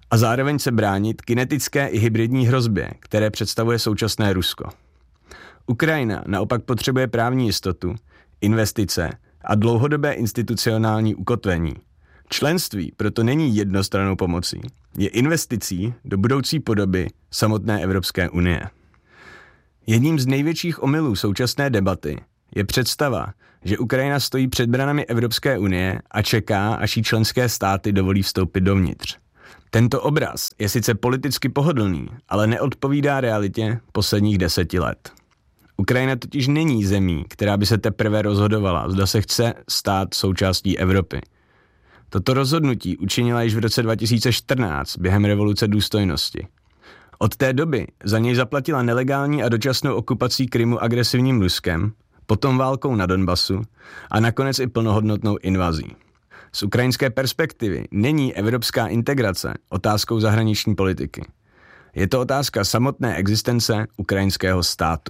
a zároveň se bránit kinetické i hybridní hrozbě, které představuje současné Rusko. Ukrajina naopak potřebuje právní jistotu, investice a dlouhodobé institucionální ukotvení. Členství proto není jednostrannou pomocí, je investicí do budoucí podoby samotné Evropské unie. Jedním z největších omylů současné debaty je představa, že Ukrajina stojí před branami Evropské unie a čeká, až jí členské státy dovolí vstoupit dovnitř. Tento obraz je sice politicky pohodlný, ale neodpovídá realitě posledních deseti let. Ukrajina totiž není zemí, která by se teprve rozhodovala, zda se chce stát součástí Evropy. Toto rozhodnutí učinila již v roce dva tisíce čtrnáct během revoluce důstojnosti. Od té doby za něj zaplatila nelegální a dočasnou okupací Krymu agresivním Ruskem, potom válkou na Donbasu a nakonec i plnohodnotnou invazí. Z ukrajinské perspektivy není evropská integrace otázkou zahraniční politiky. Je to otázka samotné existence ukrajinského státu.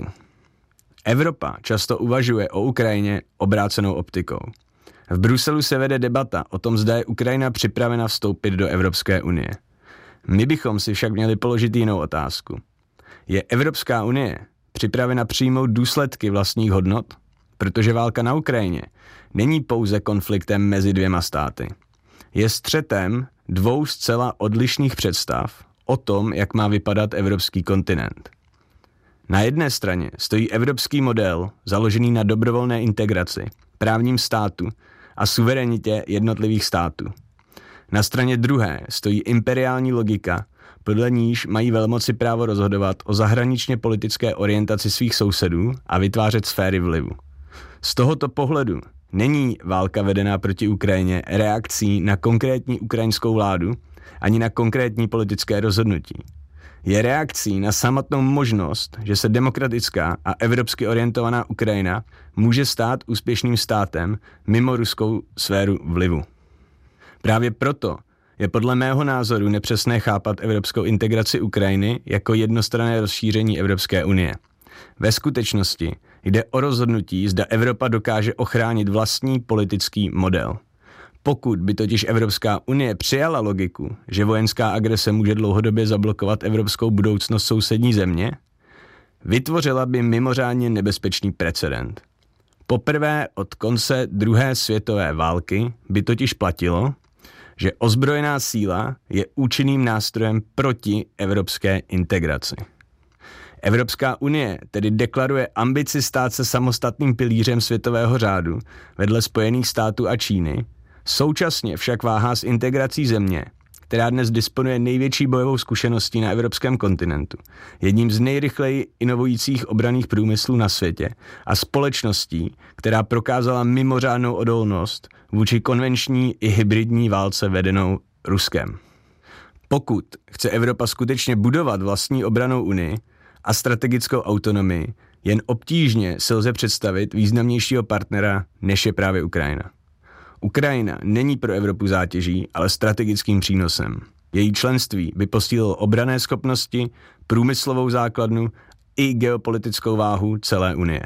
Evropa často uvažuje o Ukrajině obrácenou optikou. V Bruselu se vede debata o tom, zda je Ukrajina připravena vstoupit do Evropské unie. My bychom si však měli položit jinou otázku. Je Evropská unie připravena přijmout důsledky vlastních hodnot? Protože válka na Ukrajině není pouze konfliktem mezi dvěma státy. Je střetem dvou zcela odlišných představ o tom, jak má vypadat evropský kontinent. Na jedné straně stojí evropský model založený na dobrovolné integraci, právním státu a suverenitě jednotlivých států. Na straně druhé stojí imperiální logika, podle níž mají velmoci právo rozhodovat o zahraničně politické orientaci svých sousedů a vytvářet sféry vlivu. Z tohoto pohledu není válka vedená proti Ukrajině reakcí na konkrétní ukrajinskou vládu ani na konkrétní politické rozhodnutí. Je reakcí na samotnou možnost, že se demokratická a evropsky orientovaná Ukrajina může stát úspěšným státem mimo ruskou sféru vlivu. Právě proto je podle mého názoru nepřesné chápat evropskou integraci Ukrajiny jako jednostranné rozšíření Evropské unie. Ve skutečnosti jde o rozhodnutí, zda Evropa dokáže ochránit vlastní politický model. Pokud by totiž Evropská unie přijala logiku, že vojenská agrese může dlouhodobě zablokovat evropskou budoucnost sousední země, vytvořila by mimořádně nebezpečný precedent. Poprvé od konce druhé světové války by totiž platilo, že ozbrojená síla je účinným nástrojem proti evropské integraci. Evropská unie tedy deklaruje ambici stát se samostatným pilířem světového řádu vedle Spojených států a Číny, současně však váhá s integrací země, která dnes disponuje největší bojovou zkušeností na evropském kontinentu, jedním z nejrychleji inovujících obranných průmyslů na světě a společností, která prokázala mimořádnou odolnost vůči konvenční i hybridní válce vedenou Ruskem. Pokud chce Evropa skutečně budovat vlastní obrannou unii a strategickou autonomii, jen obtížně se lze představit významnějšího partnera, než je právě Ukrajina. Ukrajina není pro Evropu zátěží, ale strategickým přínosem. Její členství by posílilo obranné schopnosti, průmyslovou základnu i geopolitickou váhu celé unie.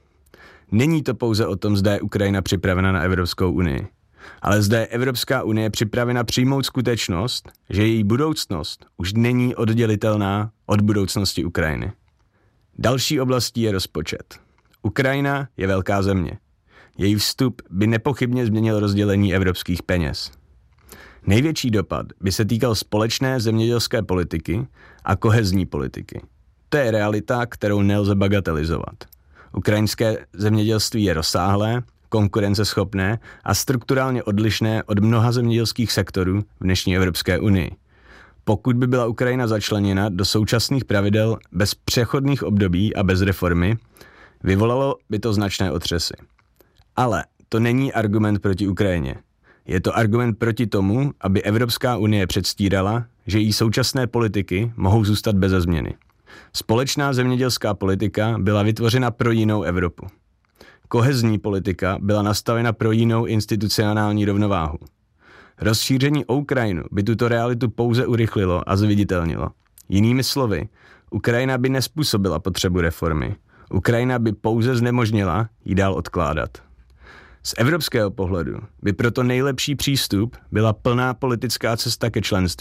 Není to pouze o tom, zda je Ukrajina připravena na Evropskou unii, ale zda je Evropská unie připravena přijmout skutečnost, že její budoucnost už není oddělitelná od budoucnosti Ukrajiny. Další oblastí je rozpočet. Ukrajina je velká země. Její vstup by nepochybně změnil rozdělení evropských peněz. Největší dopad by se týkal společné zemědělské politiky a kohezní politiky. To je realita, kterou nelze bagatelizovat. Ukrajinské zemědělství je rozsáhlé, konkurenceschopné a strukturálně odlišné od mnoha zemědělských sektorů v dnešní Evropské unii. Pokud by byla Ukrajina začleněna do současných pravidel bez přechodných období a bez reformy, vyvolalo by to značné otřesy. Ale to není argument proti Ukrajině. Je to argument proti tomu, aby Evropská unie předstírala, že její současné politiky mohou zůstat beze změny. Společná zemědělská politika byla vytvořena pro jinou Evropu. Kohezní politika byla nastavena pro jinou institucionální rovnováhu. Rozšíření o Ukrajinu by tuto realitu pouze urychlilo a zviditelnilo. Jinými slovy, Ukrajina by nespůsobila potřebu reformy. Ukrajina by pouze znemožnila ji dál odkládat. Z evropského pohledu by proto nejlepší přístup byla plná politická cesta ke členství,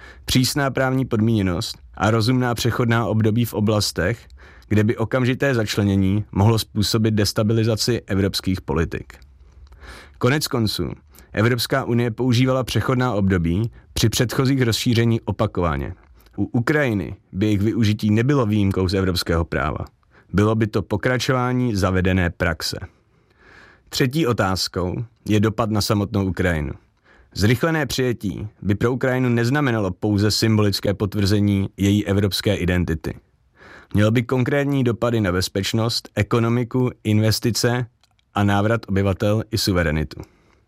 přísná právní podmíněnost a rozumná přechodná období v oblastech, kde by okamžité začlenění mohlo způsobit destabilizaci evropských politik. Konec konců, Evropská unie používala přechodná období při předchozích rozšíření opakovaně. U Ukrajiny by jejich využití nebylo výjimkou z evropského práva. Bylo by to pokračování zavedené praxe. Třetí otázkou je dopad na samotnou Ukrajinu. Zrychlené přijetí by pro Ukrajinu neznamenalo pouze symbolické potvrzení její evropské identity. Mělo by konkrétní dopady na bezpečnost, ekonomiku, investice a návrat obyvatel i suverenitu.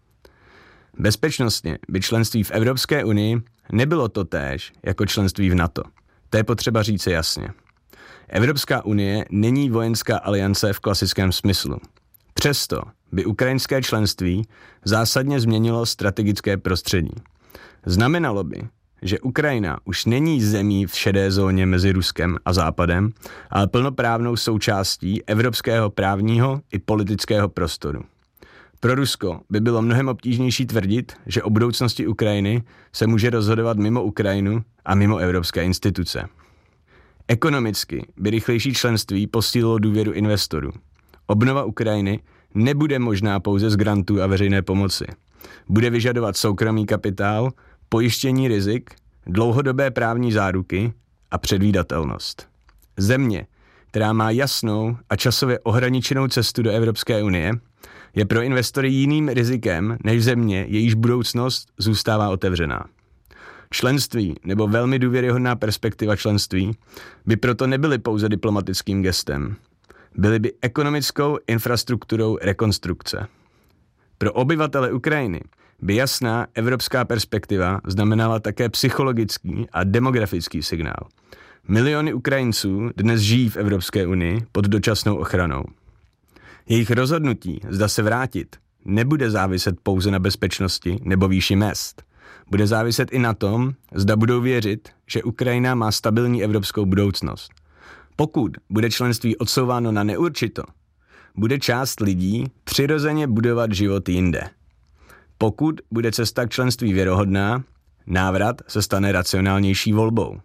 Bezpečnostně by členství v Evropské unii nebylo totéž jako členství v NATO. To je potřeba říci jasně. Evropská unie není vojenská aliance v klasickém smyslu. Přesto by ukrajinské členství zásadně změnilo strategické prostředí. Znamenalo by, že Ukrajina už není zemí v šedé zóně mezi Ruskem a Západem, ale plnoprávnou součástí evropského právního i politického prostoru. Pro Rusko by bylo mnohem obtížnější tvrdit, že o budoucnosti Ukrajiny se může rozhodovat mimo Ukrajinu a mimo evropské instituce. Ekonomicky by rychlejší členství posílilo důvěru investorů. Obnova Ukrajiny nebude možná pouze z grantů a veřejné pomoci. Bude vyžadovat soukromý kapitál, pojištění rizik, dlouhodobé právní záruky a předvídatelnost. Země, která má jasnou a časově ohraničenou cestu do Evropské unie, je pro investory jiným rizikem než země, jejíž budoucnost zůstává otevřená. Členství nebo velmi důvěryhodná perspektiva členství by proto nebyly pouze diplomatickým gestem. Byly by ekonomickou infrastrukturou rekonstrukce. Pro obyvatele Ukrajiny by jasná evropská perspektiva znamenala také psychologický a demografický signál. Miliony Ukrajinců dnes žijí v Evropské unii pod dočasnou ochranou. Jejich rozhodnutí, zda se vrátit, nebude záviset pouze na bezpečnosti nebo výši mezd. Bude záviset i na tom, zda budou věřit, že Ukrajina má stabilní evropskou budoucnost. Pokud bude členství odsouváno na neurčito, bude část lidí přirozeně budovat život jinde. Pokud bude cesta k členství věrohodná, návrat se stane racionálnější volbou.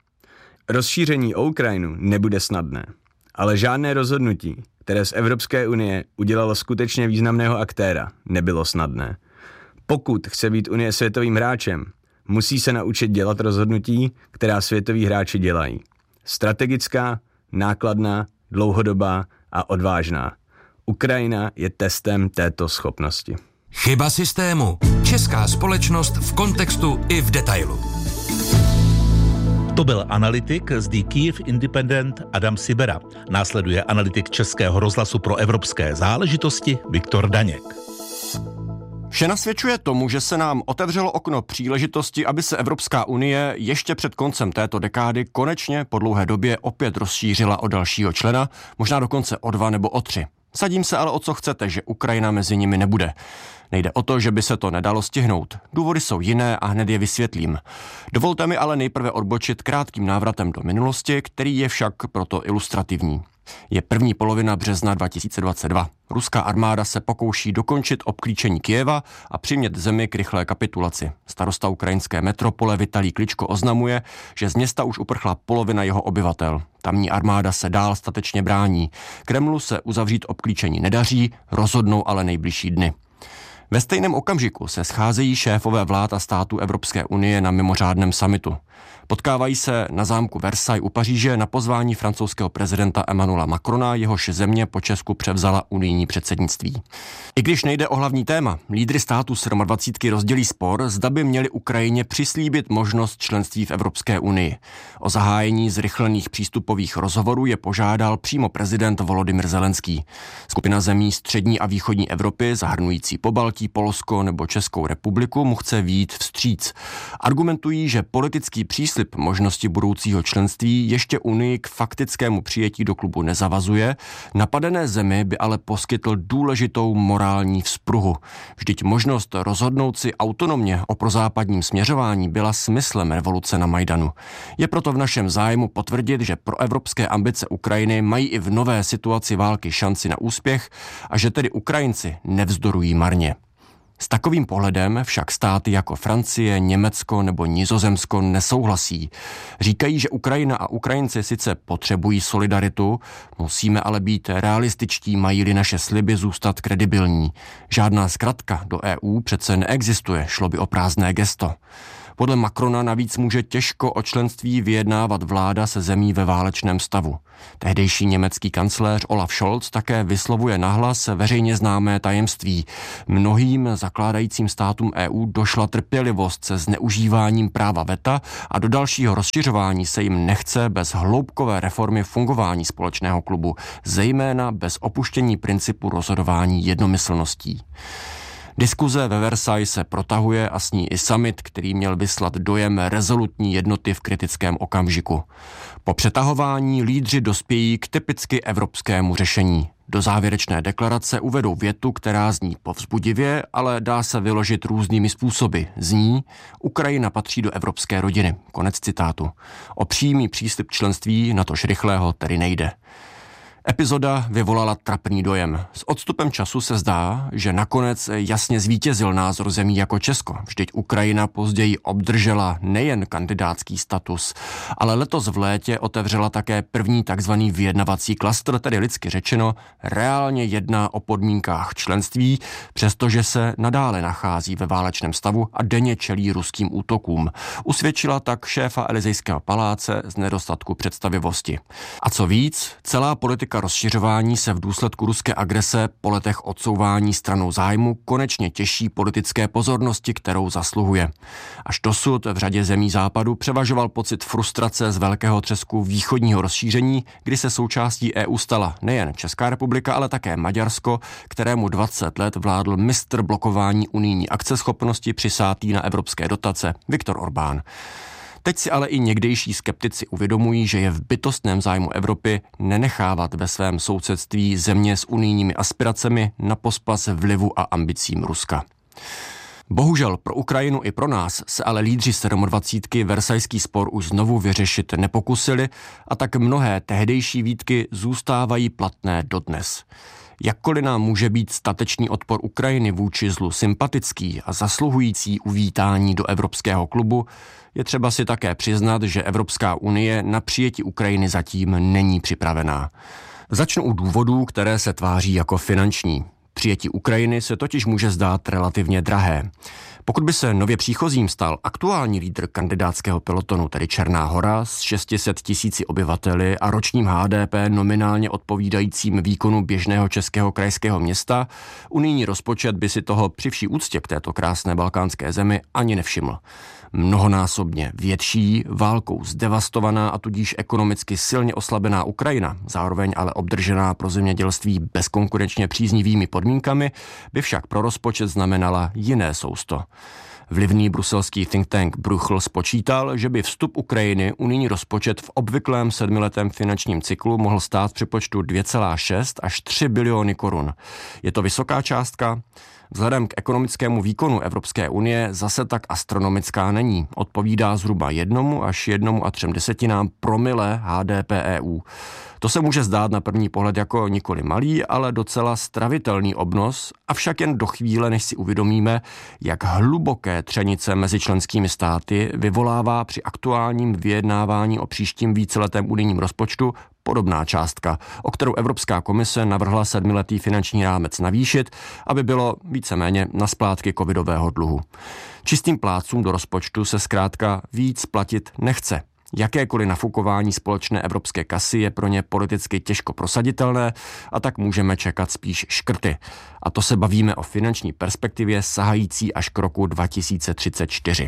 Rozšíření o Ukrajinu nebude snadné, ale žádné rozhodnutí, které z Evropské unie udělalo skutečně významného aktéra, nebylo snadné. Pokud chce být Unie světovým hráčem, musí se naučit dělat rozhodnutí, která světoví hráči dělají. Strategická, nákladná, dlouhodobá a odvážná. Ukrajina je testem této schopnosti. Chyba systému. Česká společnost v kontextu i v detailu. To byl analytik z The Kyiv Independent Adam Sibera. Následuje analytik Českého rozhlasu pro evropské záležitosti Viktor Daněk. Vše nasvědčuje tomu, že se nám otevřelo okno příležitosti, aby se Evropská unie ještě před koncem této dekády konečně po dlouhé době opět rozšířila o dalšího člena, možná dokonce o dva nebo o tři. Sadím se ale o co chcete, že Ukrajina mezi nimi nebude. Nejde o to, že by se to nedalo stihnout. Důvody jsou jiné a hned je vysvětlím. Dovolte mi ale nejprve odbočit krátkým návratem do minulosti, který je však proto ilustrativní. Je první polovina března dva tisíce dvacet dva. Ruská armáda se pokouší dokončit obklíčení Kyjeva a přimět zemi k rychlé kapitulaci. Starosta ukrajinské metropole Vitalij Kličko oznamuje, že z města už uprchla polovina jeho obyvatel. Tamní armáda se dál statečně brání. Kremlu se uzavřít obklíčení nedaří, rozhodnou ale nejbližší dny. Ve stejném okamžiku se scházejí šéfové vlád a států Evropské unie na mimořádném summitu. Potkávají se na zámku Versailles u Paříže na pozvání francouzského prezidenta Emmanuela Macrona, jehož země po Česku převzala unijní předsednictví. I když nejde o hlavní téma, lídry států dvacítky rozdělí spor, zda by měli Ukrajině přislíbit možnost členství v Evropské unii. O zahájení zrychlených přístupových rozhovorů je požádal přímo prezident Volodymyr Zelenský. Skupina zemí střední a východní Evropy, zahrnující Pobaltí, Polsko nebo Českou republiku, mu chce vyjít vstříc. Argumentují, že politický příslib možnosti budoucího členství ještě Unii k faktickému přijetí do klubu nezavazuje, napadené zemi by ale poskytl důležitou morální vzpruhu. Vždyť možnost rozhodnout si autonomně o prozápadním směřování byla smyslem revoluce na Majdanu. Je proto v našem zájmu potvrdit, že proevropské ambice Ukrajiny mají i v nové situaci války šanci na úspěch a že tedy Ukrajinci nevzdorují marně. S takovým pohledem však státy jako Francie, Německo nebo Nizozemsko nesouhlasí. Říkají, že Ukrajina a Ukrajinci sice potřebují solidaritu, musíme ale být realističtí, mají-li naše sliby zůstat kredibilní. Žádná zkratka do E U přece neexistuje, šlo by o prázdné gesto. Podle Macrona navíc může těžko o členství vyjednávat vláda se zemí ve válečném stavu. Tehdejší německý kancléř Olaf Scholz také vyslovuje nahlas veřejně známé tajemství. Mnohým zakládajícím státům E U došla trpělivost se zneužíváním práva veta a do dalšího rozšiřování se jim nechce bez hloubkové reformy fungování společného klubu, zejména bez opuštění principu rozhodování jednomyslností. Diskuze ve Versailles se protahuje a s ní i summit, který měl vyslat dojem rezolutní jednoty v kritickém okamžiku. Po přetahování lídři dospějí k typicky evropskému řešení. Do závěrečné deklarace uvedou větu, která zní povzbudivě, ale dá se vyložit různými způsoby. Zní: Ukrajina patří do evropské rodiny. Konec citátu. O přímý příslib členství natož rychlého tedy nejde. Epizoda vyvolala trapný dojem. S odstupem času se zdá, že nakonec jasně zvítězil názor zemí jako Česko. Vždyť Ukrajina později obdržela nejen kandidátský status, ale letos v létě otevřela také první takzvaný vyjednavací klastr, tedy lidsky řečeno, reálně jedná o podmínkách členství, přestože se nadále nachází ve válečném stavu a denně čelí ruským útokům. Usvědčila tak šéfa Elysejského paláce z nedostatku představivosti. A co víc, celá politika rozšiřování se v důsledku ruské agrese po letech odsouvání stranou zájmu konečně těší politické pozornosti, kterou zasluhuje. Až dosud v řadě zemí západu převažoval pocit frustrace z velkého třesku východního rozšíření, kdy se součástí E U stala nejen Česká republika, ale také Maďarsko, kterému dvacet let vládl mistr blokování unijní akceschopnosti přisátý na evropské dotace Viktor Orbán. Teď si ale i někdejší skeptici uvědomují, že je v bytostném zájmu Evropy nenechávat ve svém sousedství země s unijními aspiracemi na pospas vlivu a ambicím Ruska. Bohužel pro Ukrajinu i pro nás se ale lídři sedmadvacítky versajský spor už znovu vyřešit nepokusili a tak mnohé tehdejší výtky zůstávají platné dodnes. Jakkoliv nám může být statečný odpor Ukrajiny vůči zlu sympatický a zasluhující uvítání do evropského klubu, je třeba si také přiznat, že Evropská unie na přijetí Ukrajiny zatím není připravená. Začnu u důvodů, které se tváří jako finanční. Přijetí Ukrajiny se totiž může zdát relativně drahé. Pokud by se nově příchozím stal aktuální lídr kandidátského pelotonu, tedy Černá Hora, s šesti set tisíci obyvateli a ročním H D P nominálně odpovídajícím výkonu běžného českého krajského města, unijní rozpočet by si toho při vší úctě k této krásné balkánské zemi ani nevšiml. Mnohonásobně větší, válkou zdevastovaná a tudíž ekonomicky silně oslabená Ukrajina, zároveň ale obdržená pro zemědělství bezkonkurenčně příznivými podmínkami, by však pro rozpočet znamenala jiné sousto. Vlivný bruselský think tank Bruegel spočítal, že by vstup Ukrajiny unijní rozpočet v obvyklém sedmiletém finančním cyklu mohl stát při počtu dvě celá šest až tři biliony korun. Je to vysoká částka? Vzhledem k ekonomickému výkonu Evropské unie zase tak astronomická není. Odpovídá zhruba jednomu až jednomu a třem desetinám promile H D P E U. To se může zdát na první pohled jako nikoli malý, ale docela stravitelný obnos, avšak jen do chvíle, než si uvědomíme, jak hluboké třenice mezi členskými státy vyvolává při aktuálním vyjednávání o příštím víceletém unijním rozpočtu podobná částka, o kterou Evropská komise navrhla sedmiletý finanční rámec navýšit, aby bylo víceméně na splátky covidového dluhu. Čistým plátcům do rozpočtu se zkrátka víc platit nechce. Jakékoliv nafukování společné evropské kasy je pro ně politicky těžko prosaditelné a tak můžeme čekat spíš škrty. A to se bavíme o finanční perspektivě sahající až k roku dva tisíce třicet čtyři.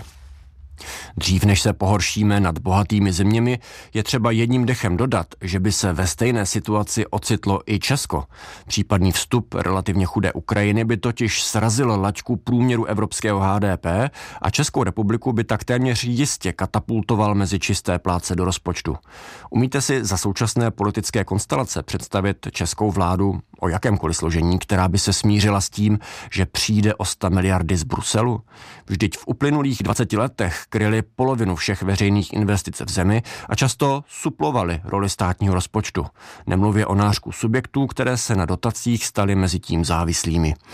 Dřív než se pohoršíme nad bohatými zeměmi, je třeba jedním dechem dodat, že by se ve stejné situaci ocitlo i Česko. Případný vstup relativně chudé Ukrajiny by totiž srazil laťku průměru evropského H D P a Českou republiku by tak téměř jistě katapultoval mezi čisté plátce do rozpočtu. Umíte si za současné politické konstelace představit českou vládu o jakémkoliv složení, která by se smířila s tím, že přijde o sto miliardy z Bruselu? Vždyť v uplynulých dvaceti letech kryli polovinu všech veřejných investic v zemi a často suplovali roli státního rozpočtu. Nemluvě o nářku subjektů, které se na dotacích staly mezi tím závislými.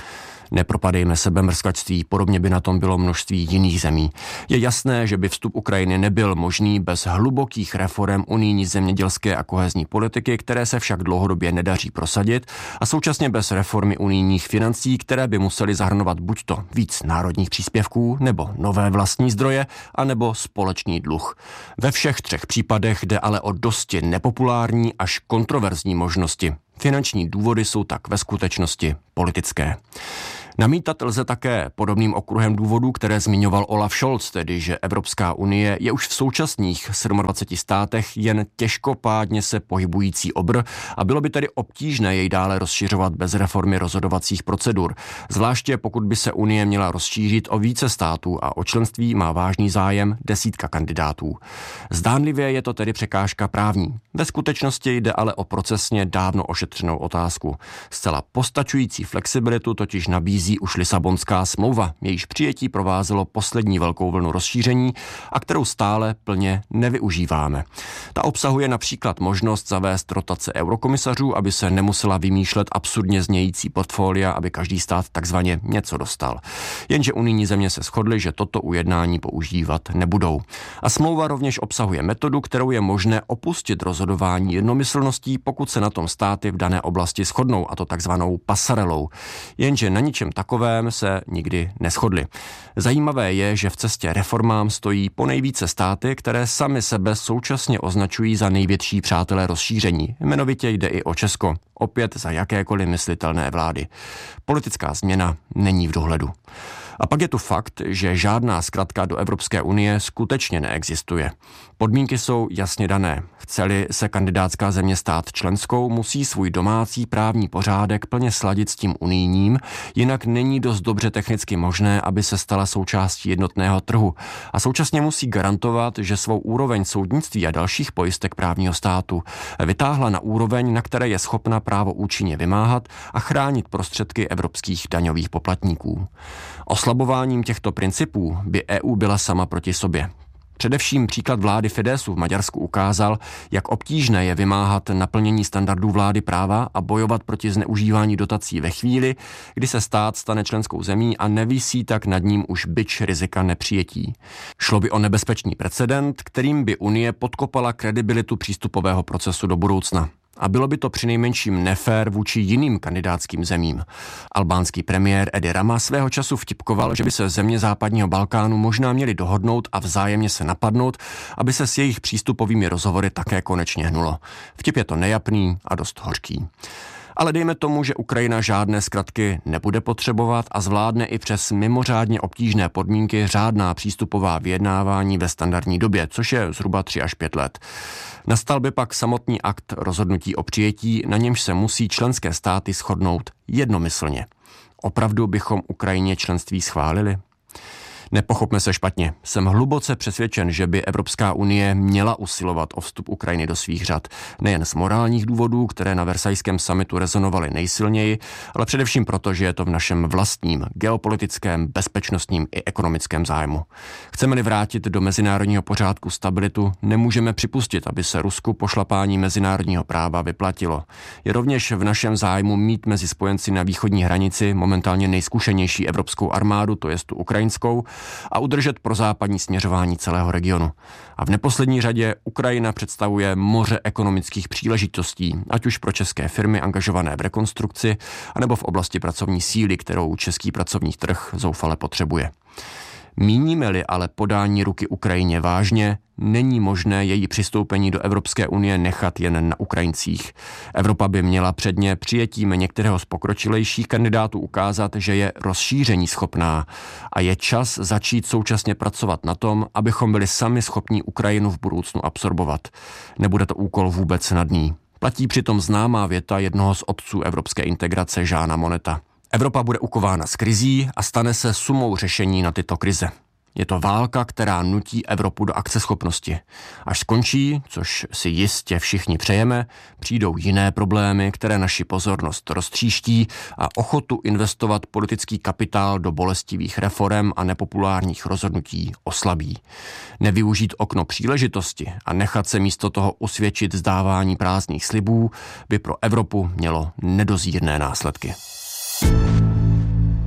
Nepropadejme sebemrskačství, podobně by na tom bylo množství jiných zemí. Je jasné, že by vstup Ukrajiny nebyl možný bez hlubokých reforem unijní zemědělské a kohezní politiky, které se však dlouhodobě nedaří prosadit, a současně bez reformy unijních financí, které by musely zahrnovat buď to víc národních příspěvků, nebo nové vlastní zdroje, anebo společný dluh. Ve všech třech případech jde ale o dosti nepopulární až kontroverzní možnosti. Finanční důvody jsou tak ve skutečnosti politické. Namítat lze také podobným okruhem důvodů, které zmiňoval Olaf Scholz, tedy že Evropská unie je už v současných dvaceti sedmi státech jen těžkopádně se pohybující obr a bylo by tedy obtížné jej dále rozšiřovat bez reformy rozhodovacích procedur, zvláště pokud by se unie měla rozšířit o více států a o členství má vážný zájem desítka kandidátů. Zdánlivě je to tedy překážka právní. Ve skutečnosti jde ale o procesně dávno ošetřenou otázku. Zcela postačující flexibilitu totiž nabízí už Lisabonská smlouva, jejíž přijetí provázelo poslední velkou vlnu rozšíření a kterou stále plně nevyužíváme. Ta obsahuje například možnost zavést rotace eurokomisařů, aby se nemusela vymýšlet absurdně znějící portfolia, aby každý stát takzvaně něco dostal. Jenže unijní země se shodly, že toto ujednání používat nebudou. A smlouva rovněž obsahuje metodu, kterou je možné opustit rozhodování jednomyslností, pokud se na tom státy v dané oblasti shodnou, a to takzvanou pasarelou. Jenže na ničem takovém se nikdy neshodli. Zajímavé je, že v cestě reformám stojí ponejvíce státy, které sami sebe současně označují za největší přátelé rozšíření. Jmenovitě jde i o Česko, opět za jakékoliv myslitelné vlády. Politická změna není v dohledu. A pak je tu fakt, že žádná zkratka do Evropské unie skutečně neexistuje. Podmínky jsou jasně dané. Chce-li se kandidátská země stát členskou, musí svůj domácí právní pořádek plně sladit s tím unijním, jinak není dost dobře technicky možné, aby se stala součástí jednotného trhu. A současně musí garantovat, že svou úroveň soudnictví a dalších pojistek právního státu vytáhla na úroveň, na které je schopna právo účinně vymáhat a chránit prostředky evropských daňových poplatníků. Oslabováním těchto principů by E U byla sama proti sobě. Především příklad vlády Fidesu v Maďarsku ukázal, jak obtížné je vymáhat naplnění standardů vlády práva a bojovat proti zneužívání dotací ve chvíli, kdy se stát stane členskou zemí a nevisí tak nad ním už bič rizika nepřijetí. Šlo by o nebezpečný precedent, kterým by Unie podkopala kredibilitu přístupového procesu do budoucna. A bylo by to přinejmenším nefér vůči jiným kandidátským zemím. Albánský premiér Edi Rama svého času vtipkoval, že by se země západního Balkánu možná měly dohodnout a vzájemně se napadnout, aby se s jejich přístupovými rozhovory také konečně hnulo. Vtip je to nejapný a dost hořký. Ale dejme tomu, že Ukrajina žádné zkratky nebude potřebovat a zvládne i přes mimořádně obtížné podmínky řádná přístupová vyjednávání ve standardní době, což je zhruba tři až pět let. Nastal by pak samotný akt rozhodnutí o přijetí, na němž se musí členské státy shodnout jednomyslně. Opravdu bychom Ukrajině členství schválili? Nepochopme se špatně. Jsem hluboce přesvědčen, že by Evropská unie měla usilovat o vstup Ukrajiny do svých řad. Nejen z morálních důvodů, které na Versajském summitu rezonovaly nejsilněji, ale především proto, že je to v našem vlastním geopolitickém, bezpečnostním i ekonomickém zájmu. Chceme-li vrátit do mezinárodního pořádku stabilitu, nemůžeme připustit, aby se Rusku pošlapání mezinárodního práva vyplatilo. Je rovněž v našem zájmu mít mezi spojenci na východní hranici momentálně nejzkušenější evropskou armádu, to jest tu ukrajinskou, a udržet prozápadní směřování celého regionu. A v neposlední řadě Ukrajina představuje moře ekonomických příležitostí, ať už pro české firmy angažované v rekonstrukci, anebo v oblasti pracovní síly, kterou český pracovní trh zoufale potřebuje. Míníme-li ale podání ruky Ukrajině vážně, není možné její přistoupení do Evropské unie nechat jen na Ukrajincích. Evropa by měla předně přijetím některého z pokročilejších kandidátů ukázat, že je rozšíření schopná a je čas začít současně pracovat na tom, abychom byli sami schopni Ukrajinu v budoucnu absorbovat. Nebude to úkol vůbec snadný. Platí přitom známá věta jednoho z otců evropské integrace Jeana Monneta. Evropa bude ukována z krizí a stane se sumou řešení na tyto krize. Je to válka, která nutí Evropu do akceschopnosti. Až skončí, což si jistě všichni přejeme, přijdou jiné problémy, které naši pozornost roztříští a ochotu investovat politický kapitál do bolestivých reforem a nepopulárních rozhodnutí oslabí. Nevyužít okno příležitosti a nechat se místo toho usvědčit zdávání prázdných slibů by pro Evropu mělo nedozírné následky.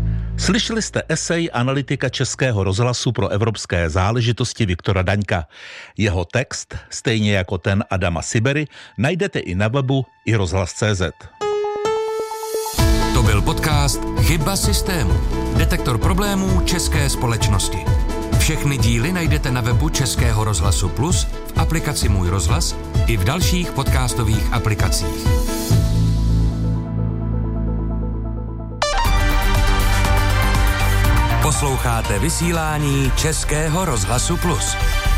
Slyšeli jste esej analytika Českého rozhlasu pro evropské záležitosti Viktora Daňka. Jeho text, stejně jako ten Adama Sibery, najdete i na webu i rozhlas tečka cé zet. To byl podcast Chyba systému. Detektor problémů české společnosti. Všechny díly najdete na webu Českého rozhlasu Plus, v aplikaci Můj rozhlas i v dalších podcastových aplikacích. Posloucháte vysílání Českého rozhlasu Plus.